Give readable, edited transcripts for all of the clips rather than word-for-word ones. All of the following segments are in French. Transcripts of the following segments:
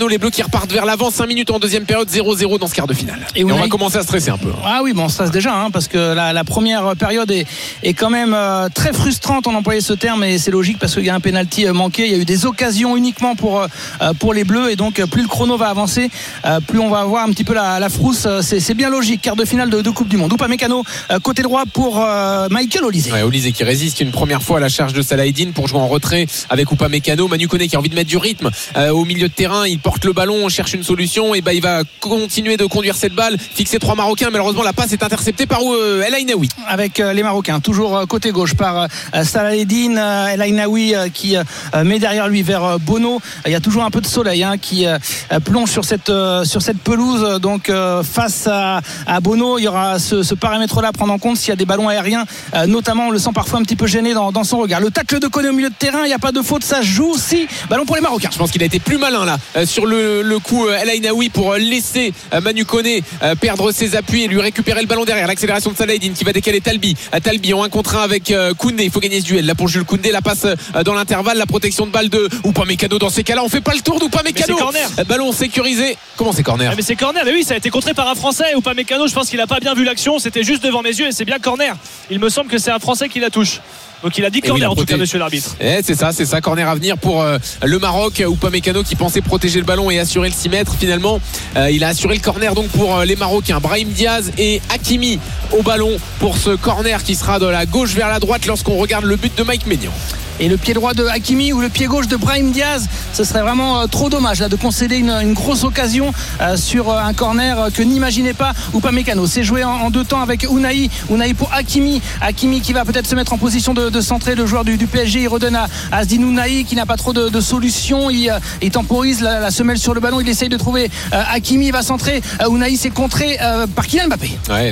Upamecano, les Bleus qui repartent vers l'avant. 5 minutes en deuxième période, 0-0 dans ce quart de finale. Et on va commencer à stresser un peu. Ah oui, bon, on stresse déjà, parce que la première période est quand même très frustrante, on employait ce terme, et c'est logique parce qu'il y a un penalty manqué. Il y a eu des occasions uniquement pour les Bleus, et donc plus le chrono va avancer, plus on va avoir un petit peu la frousse. C'est bien logique. Quart de finale de Coupe du Monde. Upamecano côté droit pour Michael Olise. Ouais, Olise qui résiste une première fois à la charge de Salah Eddine pour jouer en retrait avec Upamecano. Manu Koné qui a envie de mettre du rythme au milieu de terrain. Il porte le ballon, on cherche une solution, et il va continuer de conduire cette balle, fixer 3 Marocains. Malheureusement la passe est interceptée par El Ainaoui. Avec les Marocains toujours côté gauche par Salah Eddine, El Ainaoui qui met derrière lui vers Bono. Il y a toujours un peu de soleil qui plonge sur cette pelouse, donc face à Bono, il y aura ce paramètre là à prendre en compte s'il y a des ballons aériens, notamment on le sent parfois un petit peu gêné dans son regard. Le tacle de Koné au milieu de terrain, il n'y a pas de faute, ça joue aussi. Ballon pour les Marocains. Je pense qu'il a été plus malin là sur le coup El Ainaoui pour laisser Manu Koné perdre ses appuis et lui récupérer le ballon derrière. L'accélération de Salah Eddine qui va décaler Talbi en 1 contre 1 avec Koundé. Il faut gagner ce duel là pour Jules Koundé. La passe dans l'intervalle, la protection de balle de Upamecano. Dans ces cas là on fait pas le tour d'Upamecano. Ballon sécurisé. Comment c'est corner? Mais c'est corner, mais oui, ça a été contré par un Français. Upamecano, je pense qu'il a pas bien vu l'action, c'était juste devant mes yeux et c'est bien corner. Il me semble que c'est un Français qui la touche. Donc il a dit corner en tout cas, monsieur l'arbitre. C'est ça, corner à venir pour le Maroc. Upamecano qui pensait protéger le ballon et assurer le 6 mètres. Finalement il a assuré le corner donc pour les Marocains. Brahim Diaz et Hakimi au ballon pour ce corner qui sera de la gauche vers la droite lorsqu'on regarde le but de Mike Maignan. Et le pied droit de Hakimi ou le pied gauche de Brahim Diaz, ce serait vraiment trop dommage là, de concéder une grosse occasion sur un corner que n'imaginait pas Upamecano. C'est joué en 2 temps avec Unai pour Hakimi qui va peut-être se mettre en position de centrer. Le joueur du PSG, il redonne à Azdin Unai qui n'a pas trop de solutions. Il temporise la semelle sur le ballon, il essaye de trouver Hakimi, il va centrer. Unai s'est contré par Kylian Mbappé. Ouais,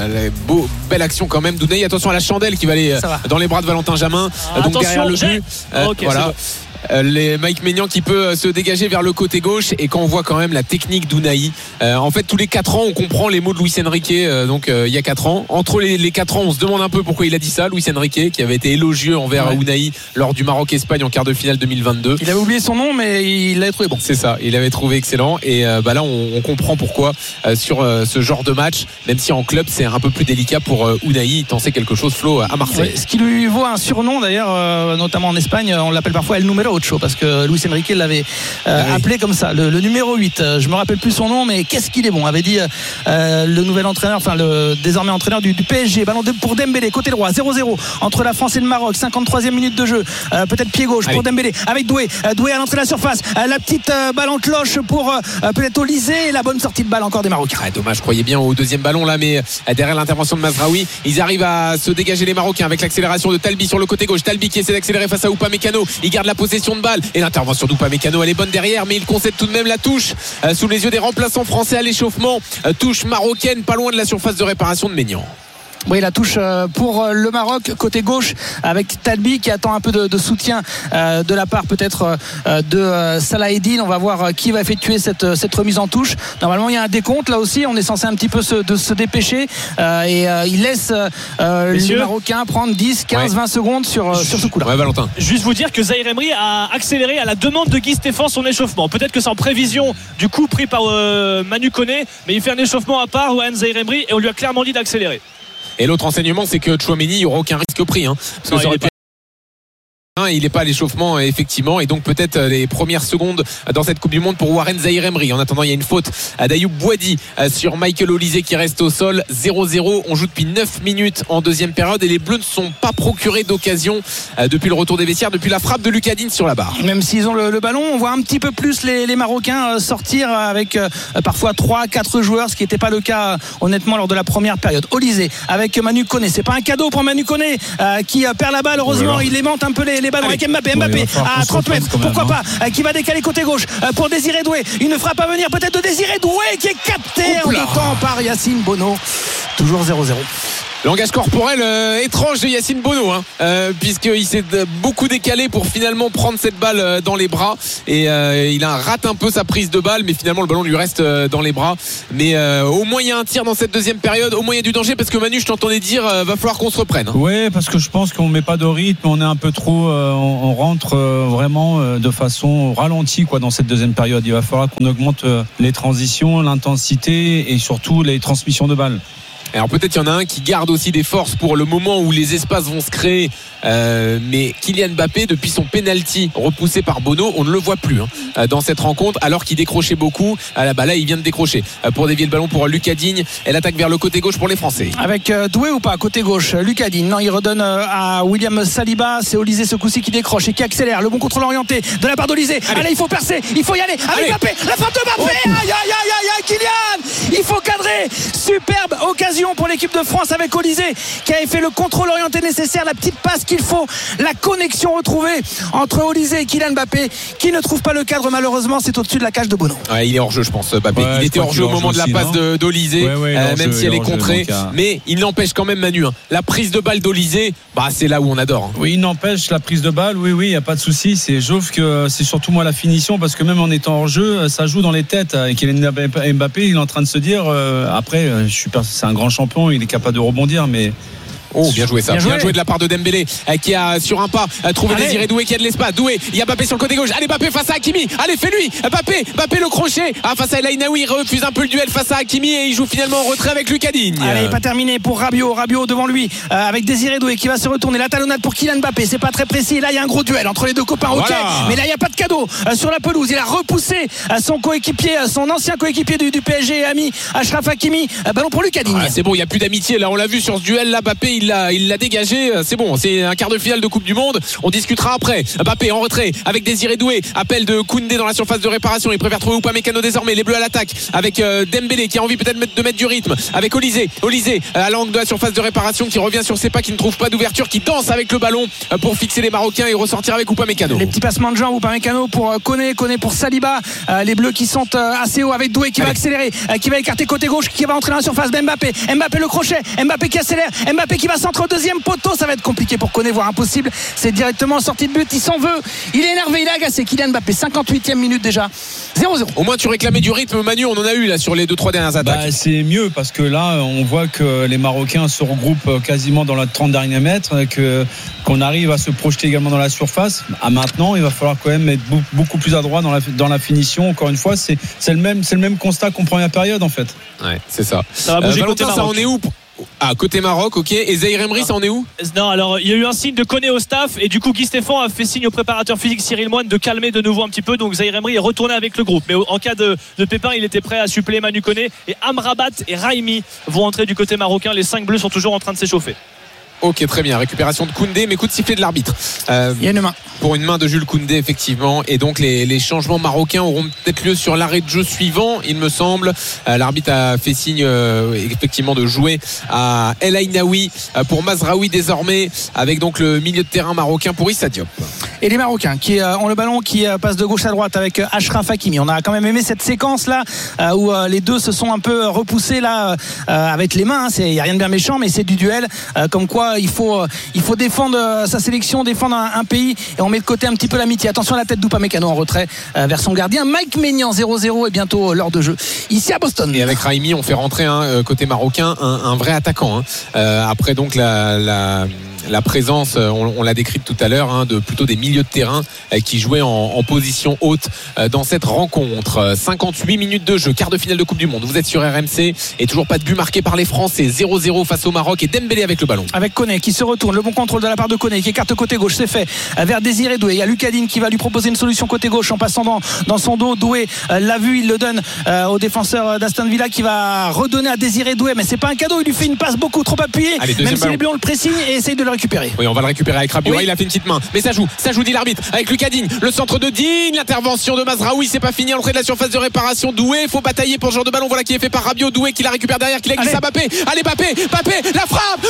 belle action quand même d'Unai. Attention à la chandelle qui va aller dans les bras de Valentin Jamin. Donc derrière le but. Okay, voilà. Mike Maignan qui peut se dégager vers le côté gauche, et quand on voit quand même la technique d'Unai, en fait tous les 4 ans on comprend les mots de Luis Enrique, il y a 4 ans, entre les 4 ans on se demande un peu pourquoi il a dit ça, Luis Enrique qui avait été élogieux envers Unai lors du Maroc-Espagne en quart de finale 2022. Il avait oublié son nom mais il l'avait trouvé bon. C'est ça, il avait trouvé excellent, et là on comprend pourquoi sur ce genre de match, même si en club c'est un peu plus délicat pour Unai. Il tensait quelque chose, Flo, à Marseille. Ce qui lui vaut un surnom d'ailleurs, notamment en Espagne, on l'appelle parfois El Numero 8 parce que Luis Enrique l'avait appelé comme ça, le numéro 8. Je me rappelle plus son nom, mais qu'est-ce qu'il est bon, avait dit le nouvel entraîneur, enfin le désormais entraîneur du PSG. Ballon pour Dembélé côté droit, 0-0 entre la France et le Maroc, 53e minute de jeu, peut-être pied gauche pour Dembélé avec Doué à l'entrée de la surface, la petite balle en cloche pour peut-être Olise, et la bonne sortie de balle encore des Marocains. Dommage, je croyais bien au deuxième ballon là, mais derrière l'intervention de Mazraoui, ils arrivent à se dégager les Marocains avec l'accélération de Talbi sur le côté gauche. Talbi qui essaie d'accélérer face à Upamecano, il garde la possession de balle, et l'intervention d'Upamecano elle est bonne derrière, mais il concède tout de même la touche sous les yeux des remplaçants français à l'échauffement. Touche marocaine pas loin de la surface de réparation de Maignan. Oui, la touche pour le Maroc côté gauche avec Talbi qui attend un peu de soutien de la part peut-être de Salah Eddine. On va voir qui va effectuer cette remise en touche. Normalement il y a un décompte là aussi, on est censé un petit peu se dépêcher, et il laisse les Marocains prendre 10, 15, 20 secondes sur ce coup-là. Ouais, Valentin. Juste vous dire que Zahir Emery a accéléré à la demande de Guy Stéphane son échauffement. Peut-être que c'est en prévision du coup pris par Manu Koné, mais il fait un échauffement à part, Zahir Emery, et on lui a clairement dit d'accélérer. Et l'autre enseignement, c'est que Tchouaméni, il n'y aura aucun risque pris, parce que ça aurait pu... Il n'est pas à l'échauffement effectivement, et donc peut-être les premières secondes dans cette Coupe du Monde pour Warren Zahir Emery. En attendant, il y a une faute d'Ayoub Boadi sur Michael Olise qui reste au sol. 0-0, on joue depuis 9 minutes en deuxième période, et les Bleus ne sont pas procurés d'occasion depuis le retour des vestiaires, depuis la frappe de Lucas Digne sur la barre. Même s'ils ont le ballon, on voit un petit peu plus les Marocains sortir avec parfois 3-4 joueurs, ce qui n'était pas le cas honnêtement lors de la première période. Olise avec Manu Koné, c'est pas un cadeau pour Manu Koné qui perd la balle, heureusement il aimante un peu les ballons avec Mbappé à 30 mètres, pourquoi pas, qui va décaler côté gauche pour Désiré Doué, une frappe à venir peut-être de Désiré Doué qui est capté en 2 temps par Yacine Bono. Toujours 0-0. Langage corporel étrange de Yacine Bonneau, puisqu'il s'est beaucoup décalé pour finalement prendre cette balle dans les bras et il a rate un peu sa prise de balle, mais finalement le ballon lui reste dans les bras. Mais au moins il y a un tir dans cette deuxième période, au moins il y a du danger, parce que Manu, je t'entendais dire va falloir qu'on se reprenne. Oui, parce que je pense qu'on met pas de rythme, on est un peu trop, on rentre vraiment de façon ralentie dans cette deuxième période. Il va falloir qu'on augmente les transitions, l'intensité et surtout les transmissions de balles. Alors peut-être il y en a un qui garde aussi des forces pour le moment où les espaces vont se créer, mais Kylian Mbappé, depuis son penalty repoussé par Bono, on ne le voit plus dans cette rencontre, alors qu'il décrochait beaucoup. Là il vient de décrocher pour dévier le ballon pour Lucas Digne. Elle attaque vers le côté gauche pour les Français. Avec Doué ou pas côté gauche, Lucas Digne, non, il redonne à William Saliba. C'est Olysée ce coup-ci qui décroche et qui accélère. Le bon contrôle orienté de la part d'Olysée. Allez, il faut percer, il faut y aller avec Mbappé, la frappe de Mbappé. Aïe, Kylian, il faut cadrer. Superbe occasion pour l'équipe de France avec Olysée qui avait fait le contrôle orienté nécessaire, la petite passe qu'il faut, la connexion retrouvée entre Olysée et Kylian Mbappé, qui ne trouve pas le cadre, malheureusement. C'est au-dessus de la cage de Bono. Il est hors jeu, je pense, Mbappé. Il était hors jeu au moment de la passe d'Olysée, même si elle est contrée, mais il n'empêche quand même, Manu, la prise de balle d'Olysée, c'est là où on adore. Oui, il n'empêche la prise de balle, oui, il n'y a pas de souci. Sauf que c'est surtout moi la finition, parce que même en étant hors jeu, ça joue dans les têtes. Et Kylian Mbappé, il est en train de se dire après, c'est un grand champion, il est capable de rebondir, mais bien joué ça, bien joué de la part de Dembélé qui a sur un pas trouvé Désiré Doué qui a de l'espace. Doué, il y a Mbappé sur le côté gauche. Allez, Mbappé face à Hakimi. Allez, fais-lui. Mbappé le crochet face à El Ainaoui, il refuse un peu le duel face à Hakimi et il joue finalement en retrait avec Lucas Digne. Allez, pas terminé pour Rabiot devant lui avec Désiré Doué qui va se retourner. La talonnade pour Kylian Mbappé, c'est pas très précis. Là, il y a un gros duel entre les deux copains. Mais là, il n'y a pas de cadeau sur la pelouse. Il a repoussé son coéquipier, son ancien coéquipier du PSG et ami Achraf Hakimi. Ballon pour Lucas Digne. C'est bon, il n'y a plus d'amitié. Là, on l'a vu sur ce duel. Là, Mbappé, il l'a dégagé. C'est bon, c'est un quart de finale de Coupe du Monde. On discutera après. Mbappé en retrait avec Désiré Doué. Appel de Koundé dans la surface de réparation. Il préfère trouver Upamecano désormais. Les Bleus à l'attaque avec Dembélé qui a envie peut-être de mettre du rythme. Avec Olysée à l'angle de la surface de réparation qui revient sur ses pas, qui ne trouve pas d'ouverture, qui danse avec le ballon pour fixer les Marocains et ressortir avec Upamecano. Les petits passements de jambes, Upamecano pour Koné pour Saliba. Les Bleus qui sont assez haut avec Doué qui va accélérer, qui va écarter côté gauche, qui va entrer dans la surface d'Mbappé. Mbappé le crochet, Mbappé qui accélère, Mbappé qui va centre au deuxième poteau. Ça va être compliqué pour Koné, voire impossible. C'est directement sorti de but, il s'en veut, il est énervé, il est agacé. Kylian Mbappé, 58e minute déjà, 0-0. Au moins tu réclamais du rythme, Manu, on en a eu là sur les 2-3 dernières attaques. C'est mieux parce que là on voit que les Marocains se regroupent quasiment dans la 30 derniers mètres, qu'on arrive à se projeter également dans la surface. Maintenant il va falloir quand même être beaucoup plus adroit dans la finition. Encore une fois, c'est le même constat qu'en première période en fait. Ouais, c'est ça. Ça va bouger côté Maroc. Ça en est où? Côté Maroc, ok. Et Zaïre Emery, ça en est où? Non, alors il y a eu un signe de Koné au staff et du coup Guy Stéphane a fait signe au préparateur physique Cyril Moine de calmer de nouveau un petit peu. Donc Zaïre Emery est retourné avec le groupe, mais en cas de pépin, il était prêt à suppléer Manu Koné. Et Amrabat et Raimi vont entrer du côté marocain. Les 5 bleus sont toujours en train de s'échauffer. Ok, très bien. Récupération de Koundé, mais coup de sifflet de l'arbitre. Il y a une main. Pour une main de Jules Koundé, effectivement. Et donc les changements marocains auront peut-être lieu sur l'arrêt de jeu suivant, il me semble. L'arbitre a fait signe effectivement de jouer à El Ainaoui pour Mazraoui désormais, avec donc le milieu de terrain marocain pour Issa Diop. Et les Marocains qui ont le ballon, qui passe de gauche à droite avec Achraf Hakimi. On a quand même aimé cette séquence là où les deux se sont un peu repoussés là avec les mains. Il n'y a rien de bien méchant, mais c'est du duel. Comme quoi il faut défendre sa sélection, défendre un pays, et on met de côté un petit peu l'amitié. Attention à la tête d'Upamecano en retrait vers son gardien Mike Maignan. 0-0 et bientôt l'heure de jeu ici à Boston. Et avec Raimi, on fait rentrer côté marocain un vrai attaquant après donc la présence, on l'a décrite tout à l'heure, de plutôt des milieux de terrain qui jouaient en position haute dans cette rencontre. 58 minutes de jeu, quart de finale de Coupe du Monde. Vous êtes sur RMC et toujours pas de but marqué par les Français. 0-0 face au Maroc et Dembélé avec le ballon. Avec Koné qui se retourne, le bon contrôle de la part de Koné qui écarte côté gauche, c'est fait vers Désiré Doué. Il y a Lucas Digne qui va lui proposer une solution côté gauche en passant dans son dos. Doué l'a vu, il le donne au défenseur d'Aston Villa qui va redonner à Désiré Doué, mais c'est pas un cadeau, il lui fait une passe beaucoup trop appuyée. même si les Bleus ont le pressing et essaye de le récupérer. Oui, on va le récupérer avec Rabiot. Il a fait une petite main, mais ça joue dit l'arbitre avec Lucas Digne, le centre de Digne, l'intervention de Mazraoui, c'est pas fini à l'entrée de la surface de réparation. Doué, faut batailler pour ce genre de ballon, voilà qui est fait par Rabiot. Doué qui la récupère derrière, qui la glisse à Mbappé. Allez Mbappé, la frappe.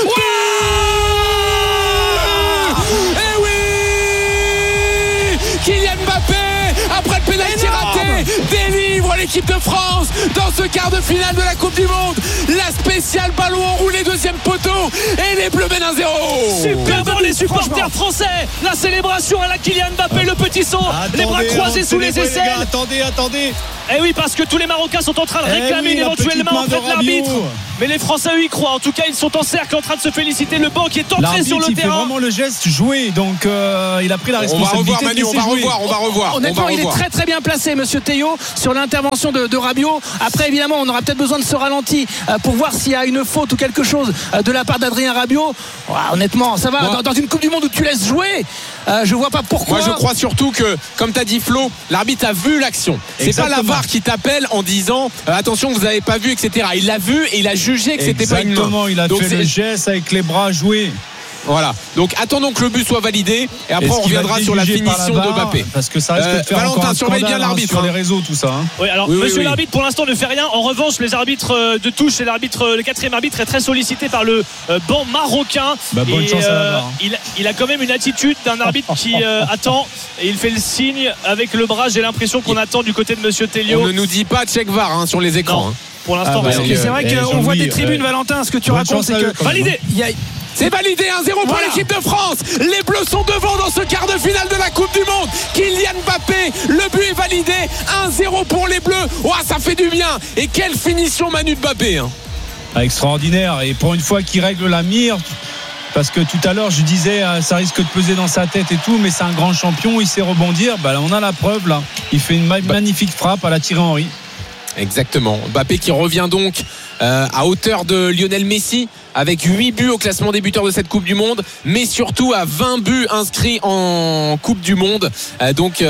Eh oui, Kylian Mbappé après le pénalty raté délivre l'équipe de France dans ce quart de finale de la Coupe du Monde. La spéciale ballon enroulé, deuxième poteau, et les Bleus mènent 1-0. Super pour les supporters français. La célébration à la Kylian Mbappé, le petit saut, les bras croisés sous les aisselles. Attendez. Eh oui, parce que tous les Marocains sont en train de réclamer une éventuelle main auprès de l'arbitre. Mais les Français, eux, y croient. En tout cas, ils sont en cercle en train de se féliciter. Le banc qui est entré sur le il terrain. fait vraiment le geste jouer, donc il a pris la responsabilité. On va revoir. Honnêtement, il est très très bien placé, monsieur Théo, sur l'intervention de Rabiot. Après, évidemment, on aura peut-être besoin de ce ralenti pour voir s'il y a une faute ou quelque chose de la part d'Adrien Rabiot. Honnêtement, ça va. Dans une Coupe du Monde où tu laisses jouer, je vois pas pourquoi. Moi, je crois surtout que, comme t'as dit Flo, l'arbitre a vu l'action. C'est pas la VAR qui t'appelle en disant attention, vous avez pas vu, etc. Il l'a vu et il a jugé que c'était pas une main. Exactement, il a fait le geste avec les bras joués. Voilà, donc attendons que le but soit validé et après on reviendra sur la finition de Mbappé. Parce que ça risque de faire Valentin, encore un surveille bien scandale l'arbitre sur les réseaux, tout ça. Oui, alors monsieur l'arbitre pour l'instant ne fait rien. En revanche, les arbitres de touche et le quatrième arbitre est très sollicité par le banc marocain. Bonne chance à la VAR. Il a quand même une attitude d'un arbitre qui attend et il fait le signe avec le bras. J'ai l'impression qu'on attend du côté de monsieur Telliot. On ne nous dit pas check VAR sur les écrans. Pour l'instant, c'est vrai qu'on voit des tribunes, Valentin. Ce que tu racontes, c'est que validé. C'est validé, 1-0 pour l'équipe de France. Les Bleus sont devant dans ce quart de finale de la Coupe du Monde. Kylian Mbappé, le but est validé. 1-0 pour les Bleus. Ça fait du bien. Et quelle finition Manu Mbappé. Extraordinaire. Et pour une fois qu'il règle la mire. Parce que tout à l'heure je disais ça risque de peser dans sa tête et tout, mais c'est un grand champion, il sait rebondir. Là, on a la preuve là. Il fait une magnifique frappe à la Thierry Henry. Exactement. Mbappé qui revient donc à hauteur de Lionel Messi avec 8 buts au classement des buteurs de cette Coupe du Monde, mais surtout à 20 buts inscrits en Coupe du Monde. Donc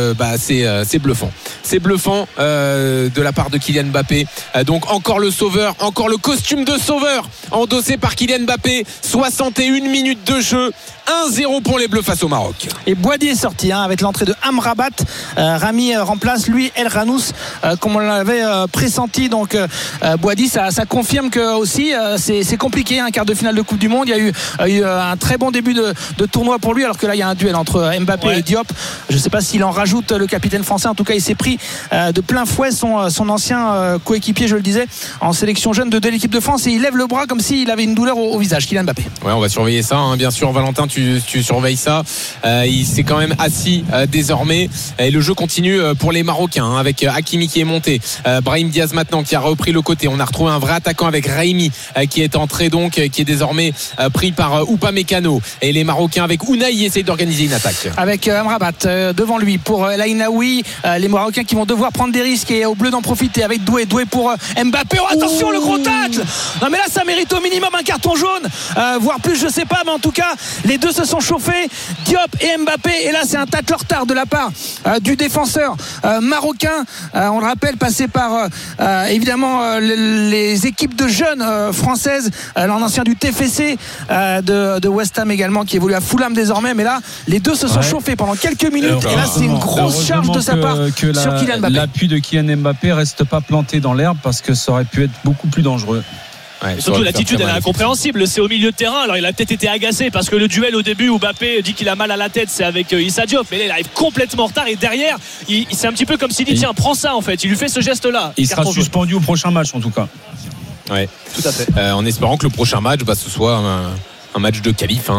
c'est bluffant. C'est bluffant de la part de Kylian Mbappé. Donc encore le sauveur, encore le costume de sauveur endossé par Kylian Mbappé. 61 minutes de jeu. 1-0 pour les Bleus face au Maroc. Et Boadi est sorti avec l'entrée de Amrabat. Rami remplace lui El Ranous comme on l'avait pressenti. Donc Boadi, ça confirme que aussi c'est compliqué, un quart de finale de Coupe du Monde. Il y a eu un très bon début de tournoi pour lui, alors que là il y a un duel entre Mbappé et Diop. Je ne sais pas s'il en rajoute, le capitaine français. En tout cas, il s'est pris de plein fouet son ancien coéquipier, je le disais, en sélection jeune de l'équipe de France, et il lève le bras comme s'il avait une douleur au visage. Kylian Mbappé. Ouais, on va surveiller ça, bien sûr. Valentin, tu surveilles ça. Il s'est quand même assis désormais, et le jeu continue pour les Marocains avec Hakimi qui est monté, Brahim Diaz maintenant qui a repris le côté. On a retrouvé un vrai attaquant avec Raimi qui est entré, donc qui est désormais pris par Upamecano, et les Marocains avec Ounahi essayent d'organiser une attaque avec Amrabat devant lui pour Laïnaoui. Les Marocains qui vont devoir prendre des risques et au Bleu d'en profiter avec Doué pour Mbappé. Attention, le gros tacle. Non mais là ça mérite au minimum un carton jaune, voire plus, je sais pas, mais en tout cas les deux se sont chauffés, Diop et Mbappé, et là c'est un tacle en retard de la part du défenseur marocain, on le rappelle, passé par évidemment les équipes de jeunes françaises, l'ancien du TFC de West Ham également, qui évolue à Fulham désormais. Mais là les deux se sont chauffés pendant quelques minutes, et là c'est une grosse charge de sa part sur Kylian Mbappé. L'appui de Kylian Mbappé reste pas planté dans l'herbe, parce que ça aurait pu être beaucoup plus dangereux. Surtout l'attitude, elle est incompréhensible. C'est au milieu de terrain. Alors il a peut-être été agacé parce que le duel au début où Mbappé dit qu'il a mal à la tête, c'est avec Issa Diop, mais là il arrive complètement en retard, et derrière c'est un petit peu comme s'il dit tiens, prends ça en fait. Il lui fait ce geste là. Il sera suspendu au prochain match en tout cas. Ouais, tout à fait. En espérant que le prochain match ce soit un match de qualif,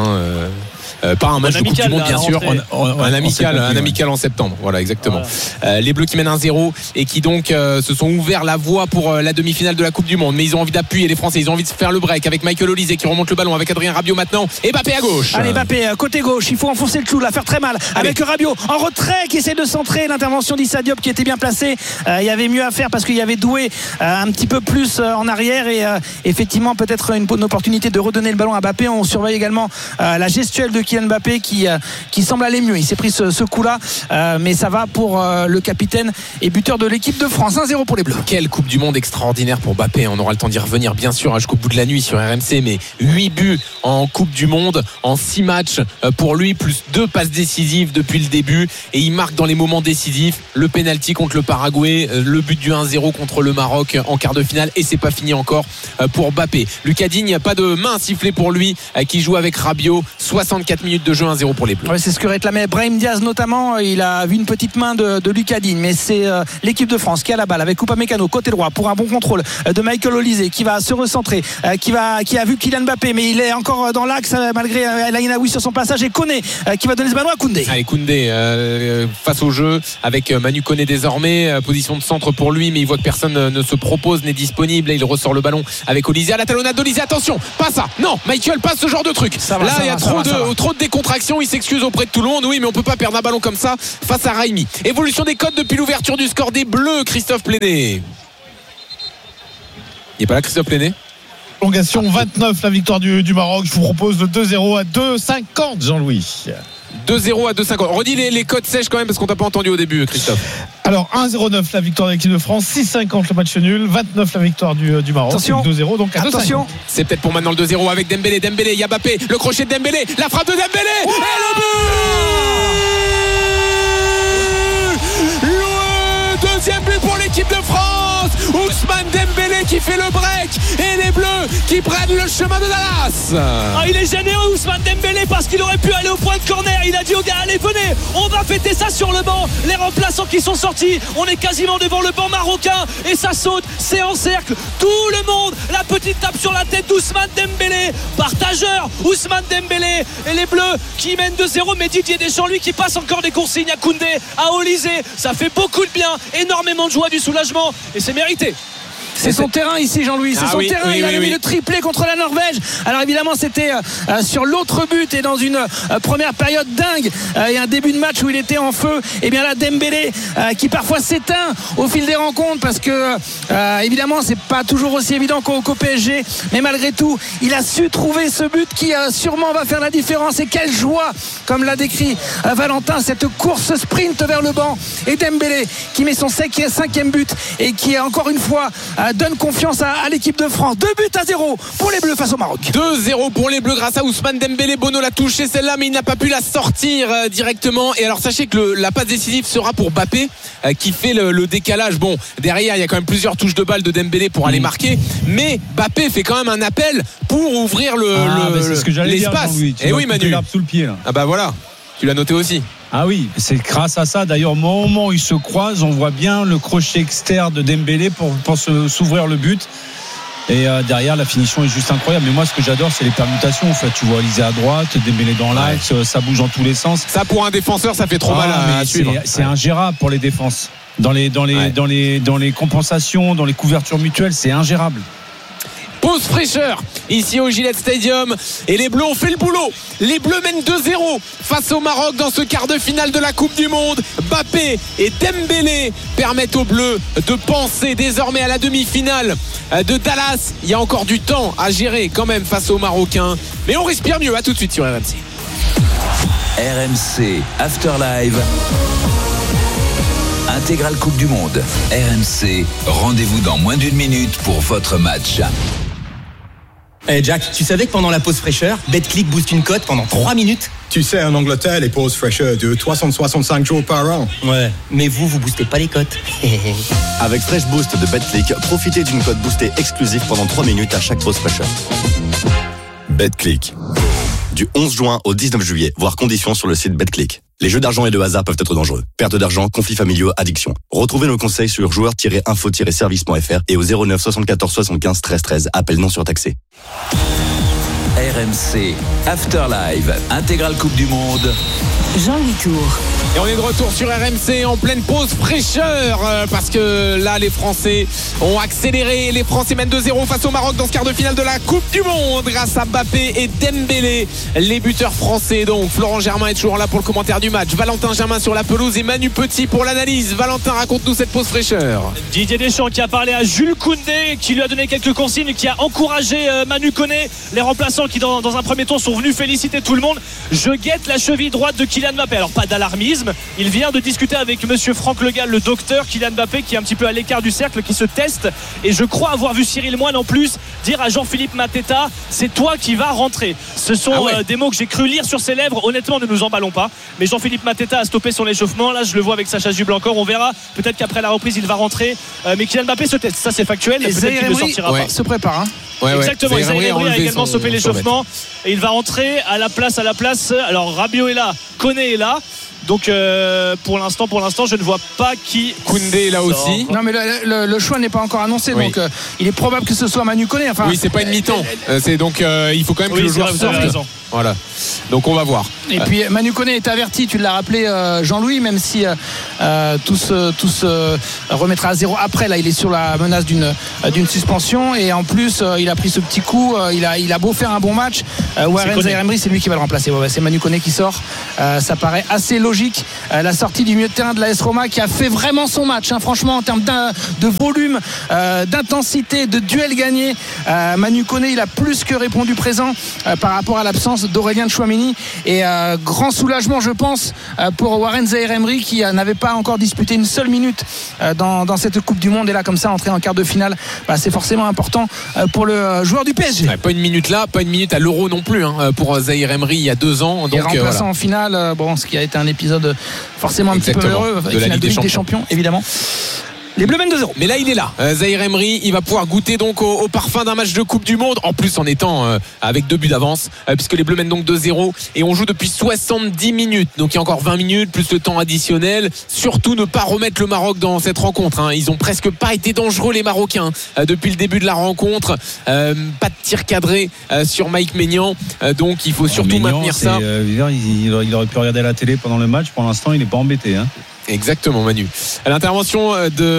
pas un match de Coupe du Monde, bien sûr, un amical en septembre. Voilà, exactement. Voilà. Les Bleus qui mènent 1-0 et qui donc se sont ouverts la voie pour la demi-finale de la Coupe du Monde, mais ils ont envie d'appuyer, les Français, ils ont envie de faire le break avec Michael Olise qui remonte le ballon avec Adrien Rabiot maintenant, et Mbappé à gauche. Allez, Mbappé côté gauche, il faut enfoncer le clou, la faire très mal. Avec Rabiot en retrait qui essaie de centrer, l'intervention d'Issa Diop qui était bien placée. Il y avait mieux à faire parce qu'il y avait Doué un petit peu plus en arrière, et effectivement peut-être une bonne opportunité de redonner le ballon à Mbappé. On surveille également la gestuelle de Kylian Mbappé qui semble aller mieux. Il s'est pris ce coup-là, mais ça va pour le capitaine et buteur de l'équipe de France. 1-0 pour les Bleus. Quelle Coupe du Monde extraordinaire pour Mbappé. On aura le temps d'y revenir bien sûr jusqu'au bout de la nuit sur RMC, mais 8 buts en Coupe du Monde en 6 matchs pour lui, plus 2 passes décisives depuis le début, et il marque dans les moments décisifs. Le penalty contre le Paraguay, le but du 1-0 contre le Maroc en quart de finale, et c'est pas fini encore pour Mbappé. Lucas Digne, pas de main sifflée pour lui, qui joue avec Rabiot. 64e 4 minutes de jeu, 1-0 pour les Bleus. Ouais, c'est ce que réclamait Brahim Diaz notamment. Il a vu une petite main de Lucas Digne, mais c'est l'équipe de France qui a la balle avec Upamecano côté droit pour un bon contrôle de Michael Olise qui va se recentrer, qui a vu Kylian Mbappé, mais il est encore dans l'axe malgré El Ainaoui sur son passage, et Koné qui va donner ce ballon à Koundé. Allez, Koundé face au jeu avec Manu Koné désormais, position de centre pour lui, mais il voit que personne ne se propose, n'est disponible, et il ressort le ballon avec Olise à la talonnade d'Olise. Attention, pas ça, non, Michael passe ce genre de truc. Là il y a trop de décontraction, il s'excuse auprès de tout le monde. Oui, mais on peut pas perdre un ballon comme ça face à Raimi. Évolution des codes depuis l'ouverture du score des Bleus, Christophe Pléné. Il n'est pas là, Christophe Pléné? Prolongation 29, la victoire du Maroc. Je vous propose le 2-0 à 2,50, Jean-Louis. 2-0 à 2,50. Redis les codes sèches quand même, parce qu'on t'a pas entendu au début, Christophe. Alors 1-0-9 la victoire de l'équipe de France, 6,50 le match nul, 29 la victoire du Maroc. Attention. 2-0 donc à 2,50. C'est peut-être pour maintenant le 2-0 avec Dembélé, il y a Mbappé, le crochet de Dembélé, la frappe de Dembélé, et le but! Le deuxième but pour l'équipe de France, Ousmane Dembélé qui fait le break, et les Bleus qui prennent le chemin de Dallas. Il est généreux Ousmane Dembélé, parce qu'il aurait pu aller au point de corner. Il a dit aux gars, allez venez, on va fêter ça sur le banc. Les remplaçants qui sont sortis, on est quasiment devant le banc marocain, et ça saute, c'est en cercle, tout le monde, la petite tape sur la tête d'Ousmane Dembélé, partageur Ousmane Dembélé, et les Bleus qui mènent 2-0, mais Didier Deschamps lui qui passe encore des consignes à Koundé, à Olise. Ça fait beaucoup de bien, énormément de joie, du soulagement, et c'est mérité. C'est son terrain ici, Jean-Louis. C'est son terrain. Il avait mis le triplé contre la Norvège. Alors évidemment, c'était sur l'autre but et dans une première période dingue et un début de match où il était en feu. Et bien là, Dembélé qui parfois s'éteint au fil des rencontres, parce que évidemment, c'est pas toujours aussi évident qu'au PSG. Mais malgré tout, il a su trouver ce but qui sûrement va faire la différence. Et quelle joie, comme l'a décrit Valentin, cette course sprint vers le banc. Et Dembélé qui met son 5e but et qui encore une fois donne confiance à l'équipe de France. 2-0 pour les Bleus face au Maroc. 2-0 pour les Bleus grâce à Ousmane Dembélé. Bono l'a touché celle-là, mais il n'a pas pu la sortir directement. Et alors sachez que la passe décisive sera pour Mbappé qui fait le décalage. Bon, derrière il y a quand même plusieurs touches de balle de Dembélé pour aller marquer, mais Mbappé fait quand même un appel pour ouvrir l'espace. Et oui, Manu, sous le pied là. Ah bah voilà, tu l'as noté aussi. Ah oui, c'est grâce à ça. D'ailleurs, au moment où ils se croisent, on voit bien le crochet externe de Dembélé pour s'ouvrir le but. Et derrière, la finition est juste incroyable. Mais moi, ce que j'adore, c'est les permutations. En fait, tu vois Olise à droite, Dembélé dans l'axe, ça bouge dans tous les sens. Ça, pour un défenseur, ça fait trop mal à suivre. C'est ingérable pour les défenses. Dans les compensations, dans les couvertures mutuelles, c'est ingérable. Pause fraîcheur ici au Gillette Stadium, et les Bleus ont fait le boulot. Les Bleus mènent 2-0 face au Maroc dans ce quart de finale de la Coupe du Monde. Mbappé et Dembélé permettent aux Bleus de penser désormais à la demi-finale de Dallas. Il y a encore du temps à gérer quand même face aux Marocains, mais on respire mieux. À tout de suite sur RMC. RMC After Live, intégrale Coupe du Monde. RMC, rendez-vous dans moins d'une minute pour votre match. Hey Jack, tu savais que pendant la pause fraîcheur, BetClick booste une cote pendant 3 minutes? Tu sais, en Angleterre, les pauses fraîcheurs durent 365 jours par an. Ouais, mais vous boostez pas les cotes. Avec Fresh Boost de BetClick, profitez d'une cote boostée exclusive pendant 3 minutes à chaque pause fraîcheur. BetClick. Du 11 juin au 19 juillet, voir conditions sur le site BetClick. Les jeux d'argent et de hasard peuvent être dangereux. Perte d'argent, conflits familiaux, addiction. Retrouvez nos conseils sur joueurs-info-service.fr et au 09 74 75 13 13. Appel non surtaxé. RMC After Live, intégrale Coupe du Monde. Jean-Louis Tour. Et on est de retour sur RMC en pleine pause fraîcheur, parce que là les Français ont accéléré. Les Français mènent 2-0 face au Maroc dans ce quart de finale de la Coupe du Monde grâce à Mbappé et Dembélé, les buteurs français. Donc Florent Germain est toujours là pour le commentaire du match, Valentin Germain sur la pelouse et Manu Petit pour l'analyse. Valentin, raconte-nous cette pause fraîcheur. Didier Deschamps qui a parlé à Jules Koundé, qui lui a donné quelques consignes, qui a encouragé Manu Koné, les remplaçants qui dans un premier temps sont venus féliciter tout le monde. Je guette la cheville droite de Kylian Mbappé. Alors pas d'alarmisme, il vient de discuter avec monsieur Franck Le Gall, le docteur. Kylian Mbappé qui est un petit peu à l'écart du cercle, qui se teste, et je crois avoir vu Cyril Moine en plus dire à Jean-Philippe Mateta, c'est toi qui vas rentrer. Ce sont des mots que j'ai cru lire sur ses lèvres. Honnêtement, ne nous emballons pas, mais Jean-Philippe Mateta a stoppé son échauffement. Là je le vois avec Sacha Jubel encore, on verra, peut-être qu'après la reprise il va rentrer, mais Kylian Mbappé se teste, ça c'est factuel. Et Zaïre Emery se prépare, hein. Exactement, Zaïre Emery a également son stoppé l'échauffement et il va rentrer à la place. Alors Rabiot est là, Koné est là. Donc pour l'instant je ne vois pas qui. Koundé est là aussi. Non mais le choix n'est pas encore annoncé, donc il est probable que ce soit Manu Koné. Enfin, oui, c'est pas une mi-temps. C'est donc il faut quand même que le joueur sorte. Voilà. Donc on va voir. Et puis Manu Koné est averti, tu l'as rappelé Jean-Louis, même si tout se remettra à zéro après. Là il est sur la menace d'une suspension et en plus il a pris ce petit coup. Il a beau faire un bon match, Warren Zaïre-Emery c'est lui qui va le remplacer. C'est Manu Koné qui sort. Ça paraît assez logique. La sortie du milieu de terrain de l'AS Roma qui a fait vraiment son match, franchement en termes de volume, d'intensité, de duel gagné. Manu Koné il a plus que répondu présent par rapport à l'absence d'Aurélien Tchouaméni et grand soulagement je pense pour Warren Zaïre-Emery qui n'avait pas encore disputé une seule minute dans cette Coupe du Monde et là comme ça entrer en quart de finale, c'est forcément important pour le joueur du PSG. Pas une minute là, pas une minute à l'Euro non plus pour Zaïre-Emery il y a 2 ans. Donc, et remplaçant en finale, ce qui a été un épisode forcément un petit peu heureux, de la Ligue des Champions évidemment. Les Bleus mènent 2-0. Mais là il est là, Zaïre-Emery, il va pouvoir goûter donc au parfum d'un match de Coupe du Monde, en plus en étant avec 2 buts d'avance, puisque les Bleus mènent donc 2-0 et on joue depuis 70 minutes, donc il y a encore 20 minutes plus le temps additionnel. Surtout ne pas remettre le Maroc dans cette rencontre, ils ont presque pas été dangereux les Marocains depuis le début de la rencontre. Pas de tir cadré sur Mike Maignan, donc il faut surtout maintenir ça. Il aurait pu regarder la télé pendant le match, pour l'instant il n'est pas embêté. Exactement Manu. L'intervention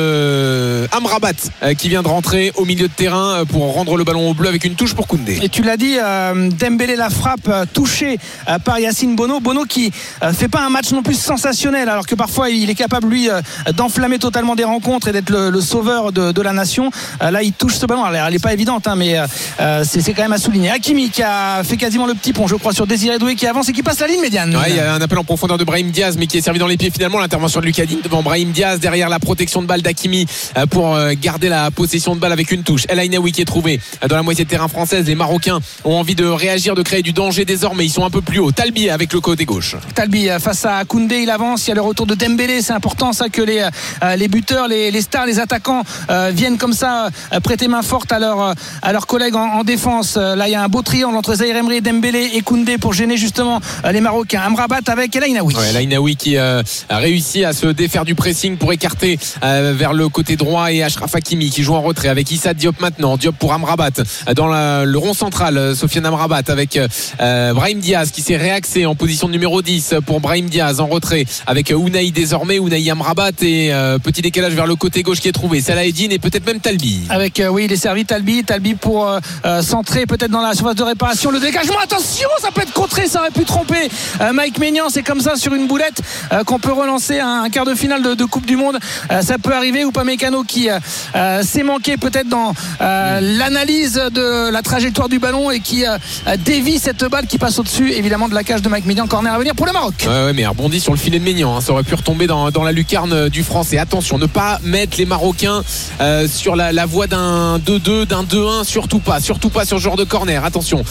de Amrabat qui vient de rentrer au milieu de terrain pour rendre le ballon au bleu avec une touche pour Koundé. Et tu l'as dit, Dembélé la frappe touchée par Yacine Bono qui fait pas un match non plus sensationnel alors que parfois il est capable lui d'enflammer totalement des rencontres et d'être le sauveur de la nation. Là il touche ce ballon, elle n'est pas évidente mais c'est quand même à souligner. Hakimi qui a fait quasiment le petit pont je crois sur Désiré Doué qui avance et qui passe la ligne médiane. Il y a un appel en profondeur de Brahim Diaz mais qui est servi dans les pieds finalement. L'intervention de Lucas Digne devant Brahim Diaz, derrière la protection de balle d'Hakimi pour garder la possession de balle avec une touche. El Ainaoui qui est trouvé dans la moitié de terrain française. Les Marocains ont envie de réagir, de créer du danger désormais, ils sont un peu plus haut. Talbi avec le côté gauche. Talbi face à Koundé, il avance, il y a le retour de Dembélé, c'est important ça que les buteurs, les stars, les attaquants viennent comme ça prêter main forte à leurs collègues en défense. Là il y a un beau triangle entre Zaïre-Emery, Dembélé et Koundé pour gêner justement les Marocains. Amrabat avec El Ainaoui. El Ainaoui qui a réussi à se défaire du pressing pour écarter vers le côté droit et Achraf Hakimi qui joue en retrait avec Issa Diop maintenant. Diop pour Amrabat dans le rond central, Sofiane Amrabat avec Brahim Diaz qui s'est réaxé en position numéro 10 pour Brahim Diaz en retrait avec Ounaï désormais, Ounaï Amrabat et petit décalage vers le côté gauche qui est trouvé Salah Eddine et peut-être même Talbi avec il est servi Talbi pour centrer peut-être dans la surface de réparation, le dégagement, attention ça peut être contré, ça aurait pu tromper Mike Maignan, c'est comme ça sur une boulette qu'on peut relancer un quart de finale de Coupe du Monde, ça peut arriver. Ou pas Mécano qui s'est manqué peut-être dans l'analyse de la trajectoire du ballon et qui dévie cette balle qui passe au-dessus évidemment de la cage de Mike Maignan. Corner à venir pour le Maroc. Ouais, mais rebondit sur le filet de Maignan, ça aurait pu retomber dans la lucarne du Français. Attention, ne pas mettre les Marocains sur la voie d'un 2-2, d'un 2-1, surtout pas sur ce genre de corner. Attention,